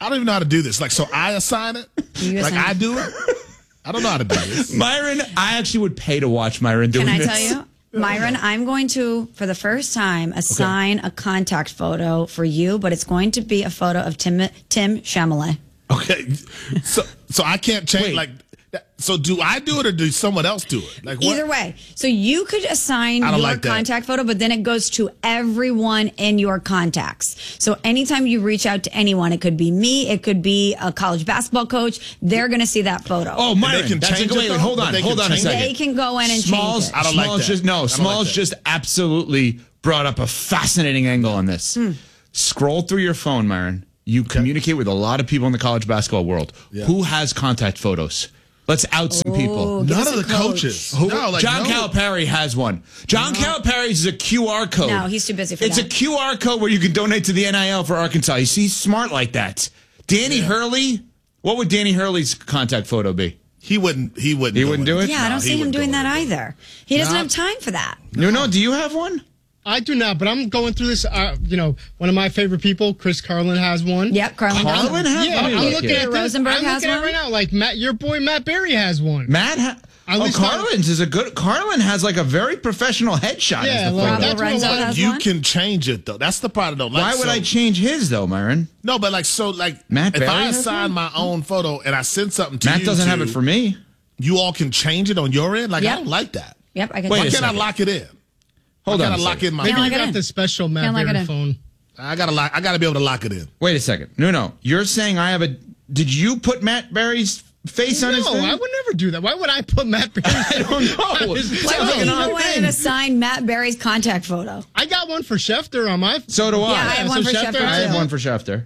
I don't even know how to do this. Like, so I assign it? You like, assign I it? do it? I don't know how to do this. Myron, I actually would pay to watch Myron doing Can I this. tell you? Myron, I'm going to, for the first time, assign okay. a contact photo for you, but it's going to be a photo of Tim Tim Chalamet. Okay. So so I can't change, Wait. like, so do I do it or do someone else do it? Like what? Either way. So you could assign your like contact photo, but then it goes to everyone in your contacts. So anytime you reach out to anyone, it could be me, it could be a college basketball coach, they're going to see that photo. Oh, Myron, can that's change a, wait, it, wait, hold though? on, They hold can on a change second. They can go in and Smalls, change it. I don't like Smalls that. just no. I don't Smalls like that. just absolutely brought up a fascinating angle on this. Hmm. Scroll through your phone, Myron. You communicate with a lot of people in the college basketball world. Yeah. Who has contact photos? Let's out some Oh, people. give None us of a the coach. coaches. Who- No, like, John no. Calipari has one. John Calipari's is a Q R code. No, he's too busy for it's that. It's a Q R code where you can donate to the N I L for Arkansas. He's, he's smart like that. Danny Yeah. Hurley, what would Danny Hurley's contact photo be? He wouldn't. He wouldn't. He wouldn't do it? Yeah, I No, don't he see him wouldn't doing do that it. either. He doesn't No. have time for that. No, no. Do you have one? I do not, but I'm going through this. Uh, you know, one of my favorite people, Chris Carlin, has one. Yep, Carlin. has Carlin one. has Yeah, one? I'm looking Peter at this. Rosenberg I'm has looking at one? it right now. Like Matt, your boy Matt Berry has one. Matt ha- At Oh, least I- Carlin's is a good. Carlin has like a very professional headshot. Yeah, as the like, photo. that's what Lorenzo a lot of- has You one? can change it though. That's the part I don't like. Why would So- I change his though, Myron? No, but like so, like Matt if Berry I has assign one? my own photo and I send something to Matt you, doesn't have to- it for me. You all can change it on your end. Like Yep. I don't like that. Yep, I can. Wait Why a can't I second. lock it in? Hold Why on. can't a I lock second. in my? Maybe Can't you lock it got in. the special Matt Can't lock it Berry in. phone. I gotta lock. I gotta be able to lock it in. Wait a second. No, no. You're saying I have a. Did you put Matt Berry's face on his No, thing? I would never do that. Why would I put Matt Berry? I don't know. Why would you go in and assign Matt Berry's contact photo? I got one for Schefter on my. So do I. Yeah, I have one for Schefter, I have too. one for Schefter.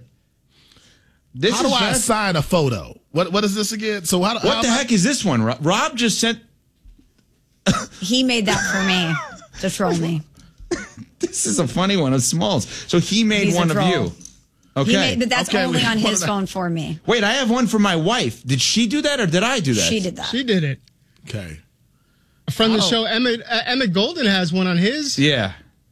This How do is I Jeff- assign a photo? What What is this again? So how? What how the am I- heck is this one? Rob, Rob just sent. He made that for me to troll me. This is a funny one of Smalls. So he made He's a one of troll. you. Okay. He made, but that's Okay, only we- on what his did I- phone for me. Wait, I have one for my wife. Did she do that or did I do that? She did that. She did it. Okay. A friend of the Oh. show, Emmett, uh, Emmett Golden, has one on his. Yeah.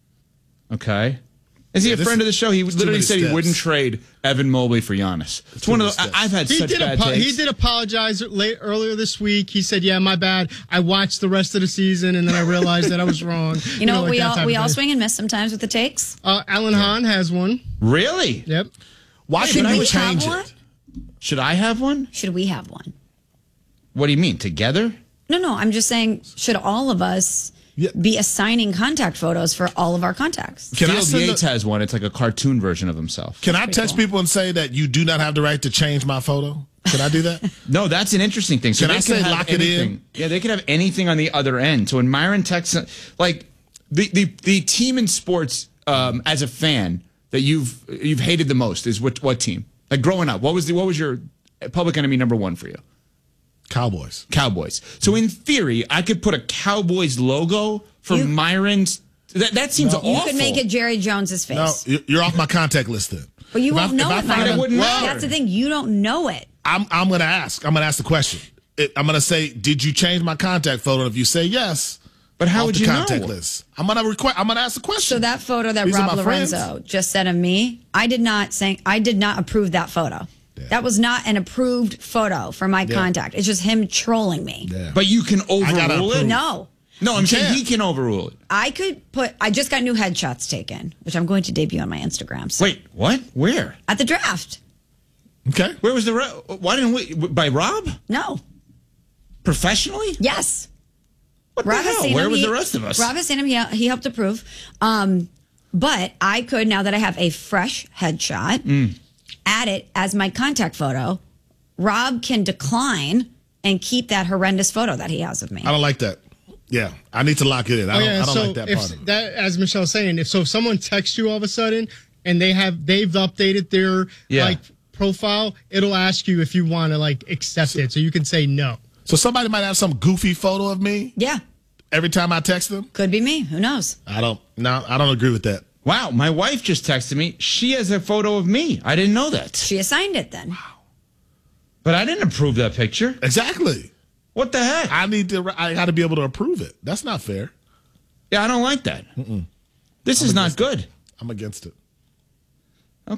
Okay. Is he Yeah, a this friend of the is- show? He it's too literally many said he steps. wouldn't trade Evan Mobley for Giannis. It's too one of many the, steps. I- I've had He such did, bad apo- takes. he did apologize late earlier this week. He said, "Yeah, my bad. I watched the rest of the season and then I realized that I was wrong." You know, like we that all type we of all thing. swing and miss sometimes with the takes. Uh, Alan Hahn has one. Really? Yep. Why Should should I we change have one? it? Should I have one? Should we have one? What do you mean? Together? No, no. I'm just saying, should all of us Yeah. be assigning contact photos for all of our contacts? Can I Field send Yates a- has one. It's like a cartoon version of himself. Can I text people and say that you do not have the right to change my photo? Can I do that? No, that's an interesting thing. So Can they I say have lock it anything. in? Yeah, they could have anything on the other end. So when Myron texts, like the the, the team in sports um, as a fan that you've you've hated the most is what what team? Like growing up, what was the what was your public enemy number one for you? Cowboys. Cowboys. So in theory, I could put a Cowboys logo for You- Myron's. That that seems No. awful. You could make it Jerry Jones's face. No, you- you're off my contact list then. But you If I- won't know if I it, find Myron. a- wouldn't well, matter. That's the thing. You don't know it. I'm I'm gonna ask. I'm gonna ask the question. It, I'm gonna say, did you change my contact photo? And if you say yes, But how off would the you contact know? list. I'm gonna request. I'm gonna ask the question. So that photo that These are Rob my friends. Lorenzo just sent of me, I did not say I did not approve that photo. That was not an approved photo for my Yeah. contact. It's just him trolling me. Yeah. But you can gotta overrule it. approve. No. No, I'm You saying can't. he can overrule it. I could put I just got new headshots taken, which I'm going to debut on my Instagram. So Wait, what? Where? at the draft. Okay. Where was the? Re- Why didn't we? By Rob? No. Professionally? Yes. What Rob the has hell? seen Where him. was He- the rest of us? Rob has seen him. He, he helped approve. Um, but I could, now that I have a fresh headshot, Mm. add it as my contact photo. Rob can decline and keep that horrendous photo that he has of me. I don't like that. Yeah, I need to lock it in. I Oh don't, yeah. I don't so like that if part of it. that, as Michelle's saying, if so, if someone texts you all of a sudden and they have they've updated their Yeah. like profile, it'll ask you if you want to like accept it, so you can say no. So somebody might have some goofy photo of me Yeah. every time I text them. Could be me. Who knows? I don't. No, I don't agree with that. Wow, my wife just texted me. She has a photo of me. I didn't know that. She assigned it then. But I didn't approve that picture. Exactly. What the heck? I need to. I got to be able to approve it. That's not fair. Yeah, I don't like that. This is not good. I'm against it. Okay.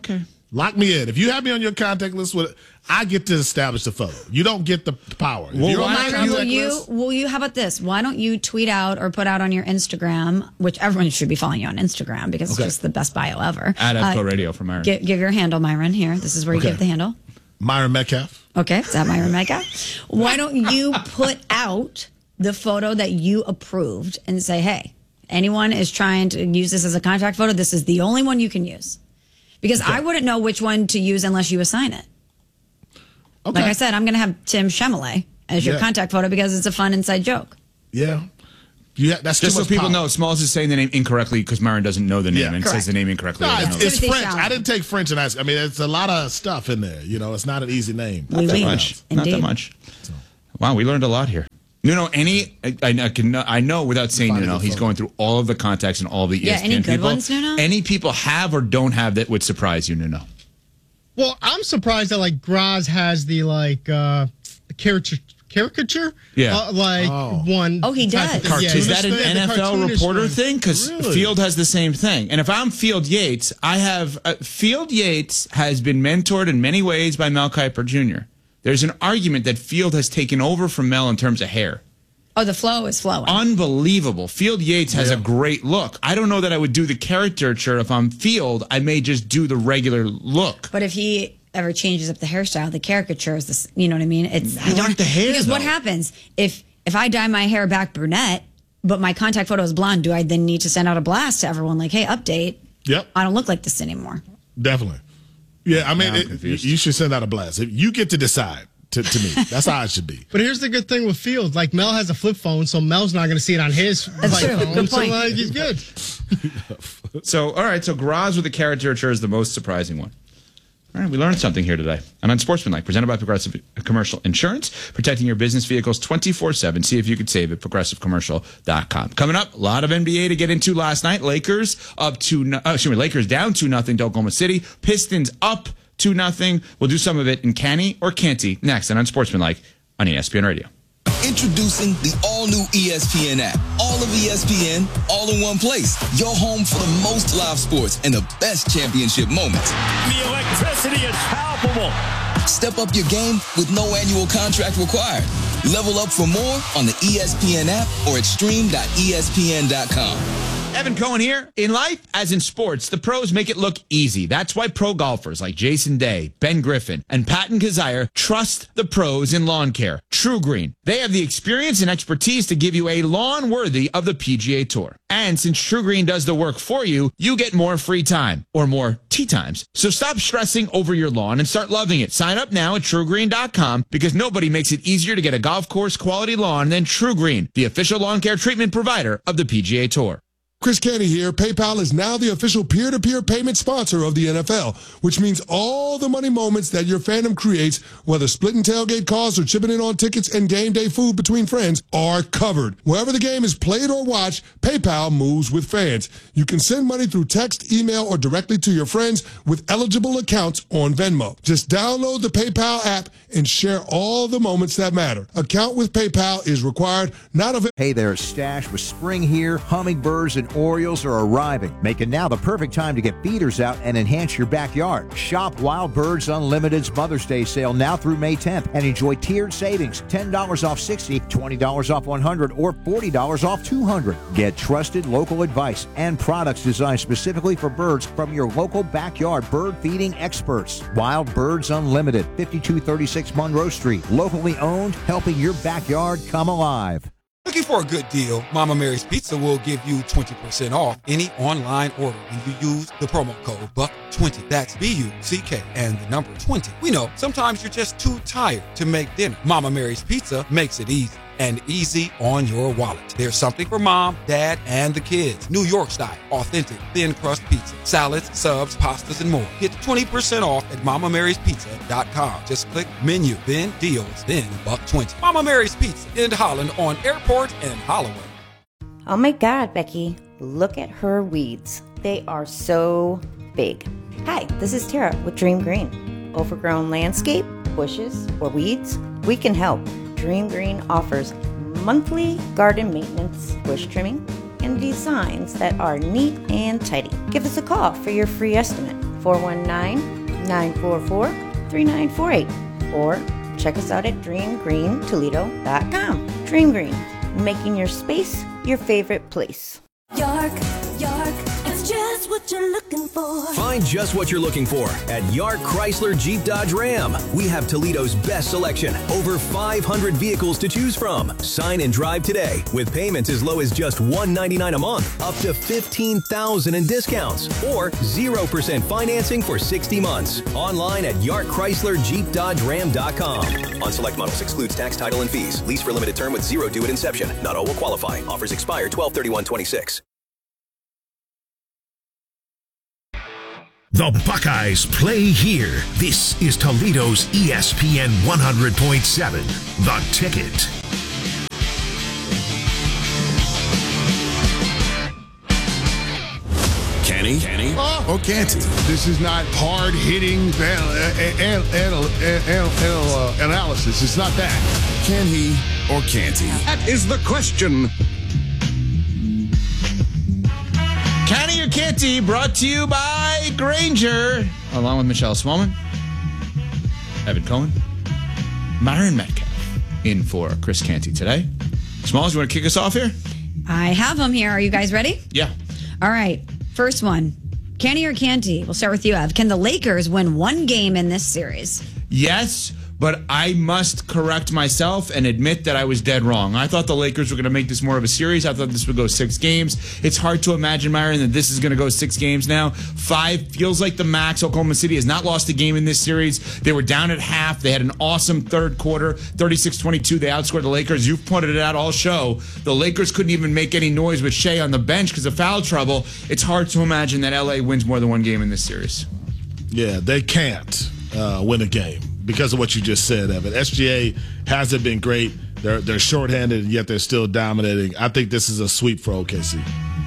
Lock me in. If you have me on your contact list, with I get to establish the photo. You don't get the power. If Well, you're on my Myron, contact will you, list, will you, how about this? Why don't you tweet out or put out on your Instagram, which everyone should be following you on Instagram because Okay. it's just the best bio ever. At F P O Uh, Radio from Myron. Give, give your handle, Myron, here. This is where you Okay. give the handle. Myron Metcalf. Okay, is that Myron Metcalf? Why don't you put out the photo that you approved and say, hey, anyone is trying to use this as a contact photo, this is the only one you can use. Because I wouldn't know which one to use unless you assign it. Okay. Like I said, I'm going to have Tim Chemele as your Yeah. contact photo because it's a fun inside joke. Yeah. Yeah, that's Just too so much people power. know, Smalls is saying the name incorrectly because Myron doesn't know the name Yeah, and correct. says the name incorrectly. No, I don't it's, know. it's French. I didn't take French and ask. I mean, it's a lot of stuff in there. You know, it's not an easy name. Not that Oui, oui. much. Not that Indeed. much. Wow, we learned a lot here. Nuno, any I, I, I can I know without saying Find a Nuno, good he's photo. going through all of the contacts and all the Yeah, E S P N any good people. ones, Nuno? Any people have or don't have that would surprise you, Nuno? Well, I'm surprised that like Graz has the like uh caricature caricature. Yeah. Uh, like Oh. one. Oh, he type of does. thing. Yeah, Is that an the- the N F L cartoonish reporter one. thing? Because Really? Field has the same thing. And if I'm Field Yates, I have uh, Field Yates has been mentored in many ways by Mel Kiper Junior There's an argument that Field has taken over from Mel in terms of hair. Oh, the flow is flowing. Unbelievable. Field Yates has Yeah. a great look. I don't know that I would do the caricature if I'm Field. I may just do the regular look. But if he ever changes up the hairstyle, the caricature is this. You know what I mean? It's I like the hair, because what though. happens if if I dye my hair back brunette, but my contact photo is blonde? Do I then need to send out a blast to everyone like, hey, update? Yep, I don't look like this anymore. definitely. Yeah, I mean, Now I'm it, confused. you should send out a blast. If you get to decide. To, to me, that's how it should be. But here's the good thing with Field. Like Mel has a flip phone, so Mel's not going to see it on his That's like, true. phone. Good So point. like he's good. So, all right. So, Graz with the caricature is the most surprising one. All right. We learned something here today. And Unsportsmanlike, presented by Progressive Commercial Insurance, protecting your business vehicles twenty-four seven. See if you could save at progressive commercial dot com. Coming up, a lot of N B A to get into last night. Lakers up to, no- uh, excuse me, Lakers down two nothing to Oklahoma City. Pistons up two nothing. We'll do some of it in Canny or Canty next on Unsportsmanlike on E S P N Radio. Introducing the all-new E S P N app. All of E S P N, all in one place. Your home for the most live sports and the best championship moments. The electricity is palpable. Step up your game with no annual contract required. Level up for more on the E S P N app or at stream dot E S P N dot com. Evan Cohen here. In life, as in sports, the pros make it look easy. That's why pro golfers like Jason Day, Ben Griffin, and Patton Kazire trust the pros in lawn care. True Green. They have the experience and expertise to give you a lawn worthy of the P G A Tour. And since True Green does the work for you, you get more free time or more tee times. So stop stressing over your lawn and start loving it. Sign up now at true green dot com because nobody makes it easier to get a golf course quality lawn than True Green, the official lawn care treatment provider of the P G A Tour. Chris Canty here. PayPal is now the official peer-to-peer payment sponsor of the N F L, which means all the money moments that your fandom creates, whether splitting tailgate costs or chipping in on tickets and game day food between friends, are covered. Wherever the game is played or watched, PayPal moves with fans. You can send money through text, email, or directly to your friends with eligible accounts on Venmo. Just download the PayPal app and share all the moments that matter. Account with PayPal is required, not available. Hey there, Stash. With spring here, hummingbirds and orioles are arriving, making now the perfect time to get feeders out and enhance your backyard. Shop Wild Birds Unlimited's Mother's Day sale now through May tenth and enjoy tiered savings, ten dollars off sixty, twenty dollars off one hundred, or forty dollars off two hundred. Get trusted local advice and products designed specifically for birds from your local backyard bird feeding experts. Wild Birds Unlimited, fifty-two thirty-six Monroe Street. Locally owned, helping your backyard come alive. Looking for a good deal? Mama Mary's Pizza will give you twenty percent off any online order when you use the promo code buck twenty. That's B U C K and the number twenty. We know sometimes you're just too tired to make dinner. Mama Mary's Pizza makes it easy. And easy on your wallet. There's something for mom, dad, and the kids. New York style, authentic, thin crust pizza, salads, subs, pastas, and more. Get twenty percent off at mama marys pizza dot com. Just click menu, then deals, then buck twenty. Mama Mary's Pizza in Holland on Airport and Holloway. Oh my God, Becky, look at her weeds. They are so big. Hi, this is Tara with Dream Green. Overgrown landscape, bushes, or weeds? We can help. Dream Green offers monthly garden maintenance, bush trimming, and designs that are neat and tidy. Give us a call for your free estimate, four one nine, nine four four, three nine four eight. Or check us out at dream green toledo dot com. Dream Green, making your space your favorite place. York, York, it's just what you're looking for. Find just what you're looking for at Yark Chrysler Jeep Dodge Ram. We have Toledo's best selection, over five hundred vehicles to choose from. Sign and drive today with payments as low as just one hundred ninety-nine dollars a month, up to fifteen thousand dollars in discounts, or zero percent financing for sixty months. Online at Yark Chrysler Jeep Dodge Ram dot com. On select models excludes tax, title, and fees. Lease for limited term with zero due at inception. Not all will qualify. Offers expire twelve thirty-one twenty-six. The Buckeyes play here. This is Toledo's E S P N one hundred point seven, The Ticket. Kenny? Kenny? Oh, or can't he? This is not hard-hitting an- an- an- an- analysis. It's not that. Can he or can't he? That is the question. Can he or can't he? Brought to you by Granger, along with Michelle Smallman, Evan Cohen, Myron Metcalf, in for Chris Canty today. Smalls, you want to kick us off here? I have them here. Are you guys ready? Yeah. All right. First one. Can he or can't he? We'll start with you, Ev. Can the Lakers win one game in this series? Yes, but I must correct myself and admit that I was dead wrong. I thought the Lakers were going to make this more of a series. I thought this would go six games. It's hard to imagine, Myron, that this is going to go six games now. Five feels like the max. Oklahoma City has not lost a game in this series. They were down at half. They had an awesome third quarter, thirty-six twenty-two. They outscored the Lakers. You've pointed it out all show. The Lakers couldn't even make any noise with Shea on the bench because of foul trouble. It's hard to imagine that L A wins more than one game in this series. Yeah, they can't uh, win a game because of what you just said, Evan. S G A hasn't been great. They're they're shorthanded, and yet they're still dominating. I think this is a sweep for O K C.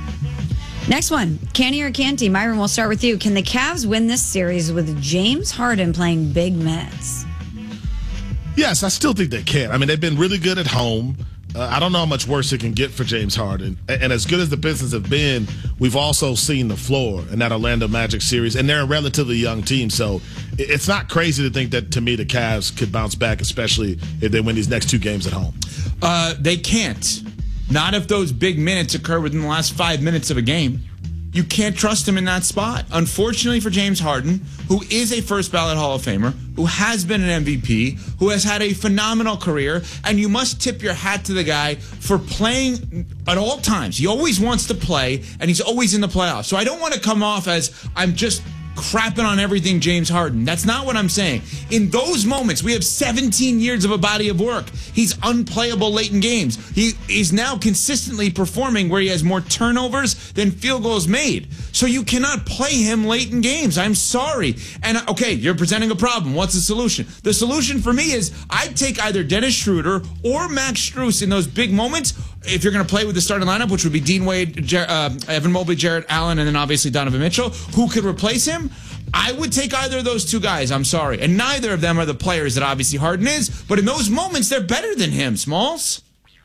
Next one. Can he or can't he? Myron, we'll start with you. Can the Cavs win this series with James Harden playing big minutes? Yes, I still think they can. I mean, they've been really good at home. Uh, I don't know how much worse it can get for James Harden. And, and as good as the Pistons have been, we've also seen the floor in that Orlando Magic series, and they're a relatively young team. So it, it's not crazy to think that, to me, the Cavs could bounce back, especially if they win these next two games at home. Uh, they can't. Not if those big minutes occur within the last five minutes of a game. You can't trust him in that spot. Unfortunately for James Harden, who is a first ballot Hall of Famer, who has been an M V P, who has had a phenomenal career, and you must tip your hat to the guy for playing at all times. He always wants to play, and he's always in the playoffs. So I don't want to come off as I'm just crapping on everything James Harden. That's not what I'm saying. In those moments, we have seventeen years of a body of work. He's unplayable late in games. He is now consistently performing where he has more turnovers than field goals made. So you cannot play him late in games. I'm sorry. And okay, you're presenting a problem. What's the solution? The solution for me is I'd take either Dennis Schroeder or Max Strus in those big moments. If you're going to play with the starting lineup, which would be Dean Wade, Jer- uh, Evan Mobley, Jarrett Allen, and then obviously Donovan Mitchell, who could replace him, I would take either of those two guys. I'm sorry. And neither of them are the players that obviously Harden is, but in those moments, they're better than him, Smalls.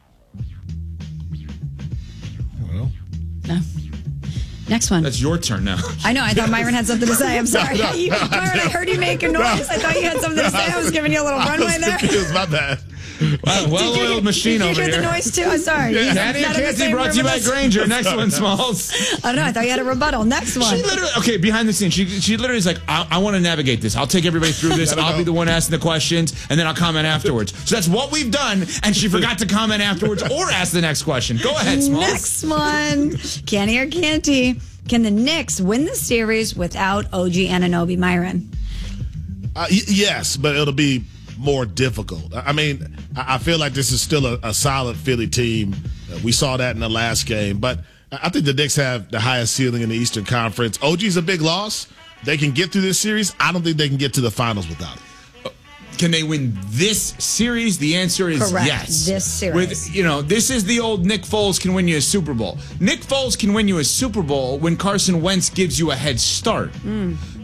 Well. No. Next one. That's your turn now. I know. I thought Myron had something to say. I'm sorry. No, no, you, no, Myron, no. I heard you make a noise. I thought you had something to say. I was giving you a little runway there. It was my bad. Wow, well-oiled machine Did you over hear here. the noise too? I'm sorry. Yeah. He's Natty not and in the Canty same brought to you room by as us. Granger. Next one, Smalls. I don't know. I thought you had a rebuttal. Next one. She literally, okay, behind the scenes, she she literally is like, I, I want to navigate this. I'll take everybody through this. I'll be the one asking the questions, and then I'll comment afterwards. So that's what we've done, and she forgot to comment afterwards or ask the next question. Go ahead, Smalls. Next one. Can he or can't he? Can the Knicks win the series without O G Anunoby, Myron? Uh, y- yes, but it'll be more difficult. I mean, I I feel like this is still a, a solid Philly team. Uh, we saw that in the last game, but I think the Knicks have the highest ceiling in the Eastern Conference. O G's a big loss. They can get through this series. I don't think they can get to the finals without it. Can they win this series? The answer is Correct. yes. This series. With, you know, this is the old Nick Foles can win you a Super Bowl. Nick Foles can win you a Super Bowl when Carson Wentz gives you a head start. Mm.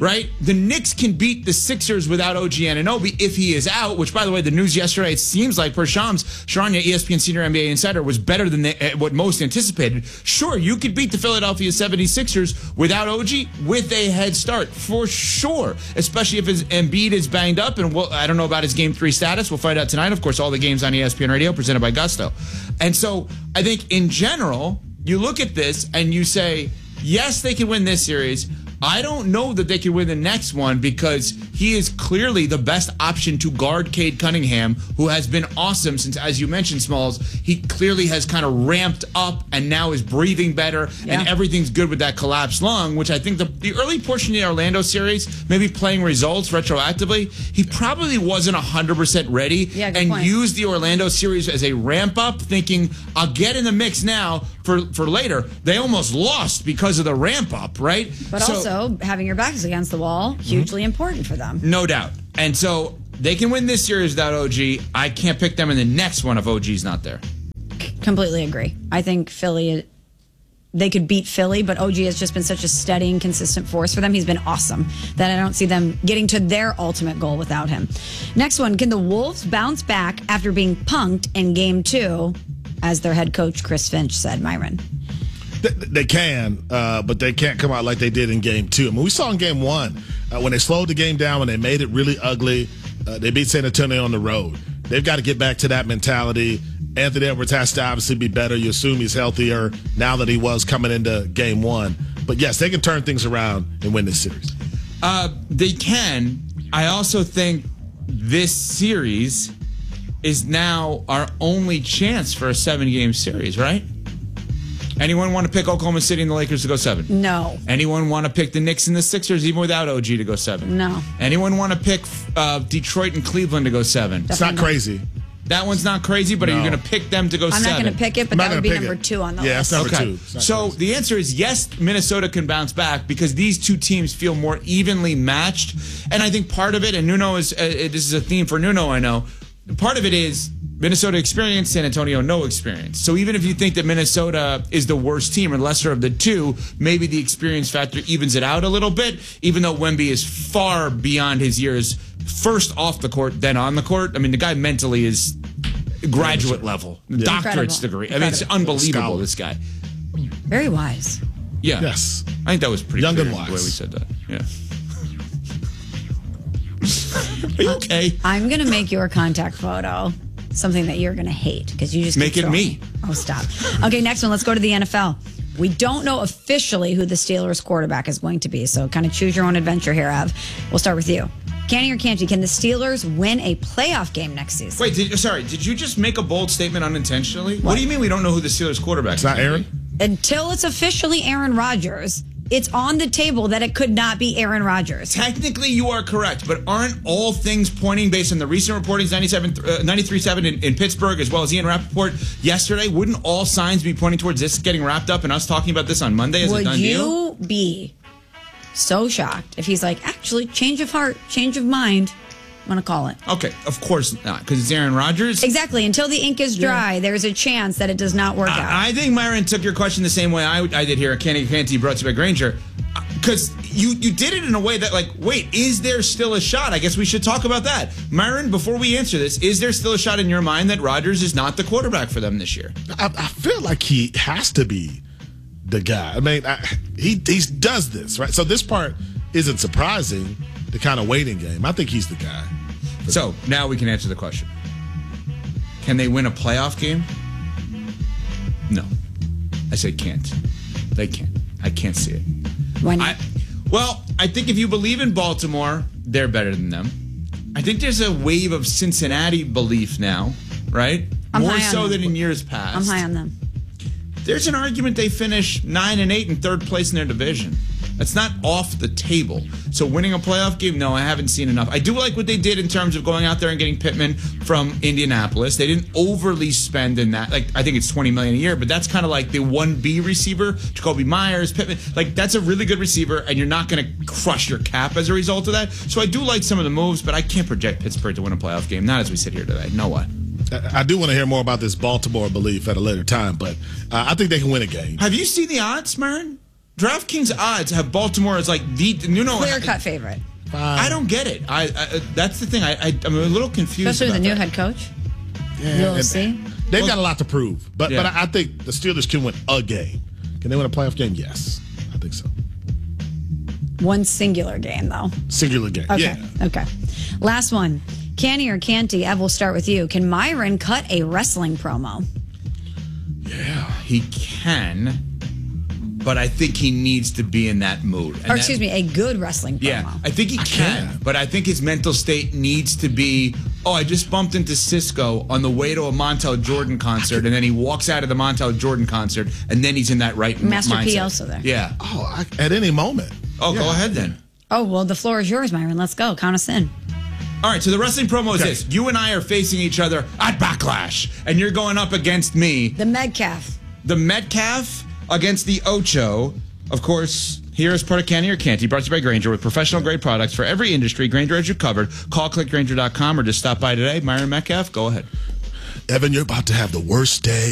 right? The Knicks can beat the Sixers without O G Anunoby if he is out, which, by the way, the news yesterday, it seems like per Shams Charania, E S P N senior N B A insider, was better than they, what most anticipated. Sure, you could beat the Philadelphia seventy-sixers without O G with a head start, for sure, especially if his Embiid is banged up, and we'll, I don't know about his game three status. We'll find out tonight. Of course, all the games on E S P N Radio presented by Gusto. And so I think in general, you look at this and you say, yes, they can win this series. I don't know that they can win the next one because he is clearly the best option to guard Cade Cunningham, who has been awesome since, as you mentioned, Smalls, he clearly has kind of ramped up and now is breathing better, yeah. and everything's good with that collapsed lung, which I think the, the early portion of the Orlando series, maybe playing results retroactively, he probably wasn't one hundred percent ready yeah, and point. used the Orlando series as a ramp up, thinking, I'll get in the mix now for, for later. They almost lost because of the ramp up, right? But so, also, having your backs against the wall, hugely mm-hmm. important for them. No doubt. And so they can win this series without O G. I can't pick them in the next one if O G's not there. Completely agree. I think Philly, they could beat Philly, but O G has just been such a steady and consistent force for them. He's been awesome that I don't see them getting to their ultimate goal without him. Next one, can the Wolves bounce back after being punked in game two, as their head coach Chris Finch said, Myron? They can, uh, but they can't come out like they did in game two. I mean, we saw in game one, uh, when they slowed the game down, when they made it really ugly, uh, they beat San Antonio on the road. They've got to get back to that mentality. Anthony Edwards has to obviously be better. You assume he's healthier now that he was coming into game one. But, yes, they can turn things around and win this series. Uh, they can. I also think this series is now our only chance for a seven-game series, right? Anyone want to pick Oklahoma City and the Lakers to go seven? No. Anyone want to pick the Knicks and the Sixers even without O G to go seven? No. Anyone want to pick uh, Detroit and Cleveland to go seven? It's not crazy. That one's not crazy, but no. Are you going to pick them to go I'm seven? I'm not going to pick it, but that would be number it. two on the yeah, list. Yeah, that's number okay. two. So crazy. The answer is yes, Minnesota can bounce back because these two teams feel more evenly matched. And I think part of it, and Nuno is, uh, this is a theme for Nuno, I know, part of it is Minnesota experience, San Antonio no experience. So even if you think that Minnesota is the worst team or lesser of the two, maybe the experience factor evens it out a little bit, even though Wemby is far beyond his years, first off the court, then on the court. I mean, the guy mentally is graduate level, yeah. doctorate's Incredible. degree. I mean, it's unbelievable, Scholar. This guy. Very wise. Yeah. Yes. I think that was pretty young clear and wise the way we said that. Yeah. Are you okay? I'm going to make your contact photo something that you're going to hate because you just make it me. Oh, stop. Okay, next one. Let's go to the N F L. We don't know officially who the Steelers quarterback is going to be, so kind of choose your own adventure here, Ev. We'll start with you. Canty or Canty, can the Steelers win a playoff game next season? Wait, did, sorry, did you just make a bold statement unintentionally? What, what do you mean we don't know who the Steelers quarterback is? It's not Aaron? Until it's officially Aaron Rodgers, it's on the table that it could not be Aaron Rodgers. Technically, you are correct, but aren't all things pointing based on the recent reportings, ninety-seven, uh, ninety-three seven in, in Pittsburgh, as well as Ian Rappaport yesterday? Wouldn't all signs be pointing towards this getting wrapped up and us talking about this on Monday as Would a done deal? Would you be so shocked if he's like, actually, change of heart, change of mind? I'm going to call it. Okay, of course not, because it's Aaron Rodgers. Exactly. Until the ink is dry, yeah. there's a chance that it does not work I, out. I think Myron took your question the same way I, I did here. Canty Canty brought to you by Granger. Because you, you did it in a way that, like, wait, is there still a shot? I guess we should talk about that. Myron, before we answer this, is there still a shot in your mind that Rodgers is not the quarterback for them this year? I, I feel like he has to be the guy. I mean, I, he he does this, right? So this part isn't surprising, the kind of waiting game. I think he's the guy. So now we can answer the question. Can they win a playoff game? No. I say can't. They can't. I can't see it. Why not? I, well, I think if you believe in Baltimore, they're better than them. I think there's a wave of Cincinnati belief now, right? I'm More high on so them. than in years past. I'm high on them. There's an argument they finish nine and eight in third place in their division. That's not off the table. So winning a playoff game, no, I haven't seen enough. I do like what they did in terms of going out there and getting Pittman from Indianapolis. They didn't overly spend in that. Like, I think it's twenty million dollars a year, but that's kind of like the one B receiver, Jacoby Myers, Pittman. Like, that's a really good receiver, and you're not going to crush your cap as a result of that. So I do like some of the moves, but I can't project Pittsburgh to win a playoff game. Not as we sit here today. No way. I do want to hear more about this Baltimore belief at a later time, but uh, I think they can win a game. Have you seen the odds, Myron? DraftKings odds have Baltimore as like the you know Clear cut favorite. I don't get it. I, I that's the thing. I, I I'm a little confused. Especially with the new that. head coach. Yeah, We'll see. They've Well- got a lot to prove, but Yeah. but I think the Steelers can win a game. Can they win a playoff game? Yes, I think so. One singular game, though. Singular game. Okay. Yeah. Okay. Last one. Canny or Canty? Ev, we'll start with you. Can Myron cut a wrestling promo? He can, but I think he needs to be in that mood. And or that- excuse me, a good wrestling promo. Yeah, I think he can, but I think his mental state needs to be, oh, I just bumped into Cisco on the way to a Montel Jordan concert, and then he walks out of the Montel Jordan concert, and then he's in that right Master mindset. P also there. Yeah. Oh, I, at any moment. Oh, go Yeah. ahead then. Oh, well, the floor is yours, Myron. Let's go. Count us in. All right, so the wrestling promo is Okay. this. You and I are facing each other at Backlash, and you're going up against me. The Metcalf. The Metcalf against the Ocho. Of course, here is part of Canny or Canty, brought to you by Grainger with professional grade products for every industry. Grainger has you covered. Call click grainger dot com or just stop by today. Myron Metcalf, go ahead. Evan, you're about to have the worst day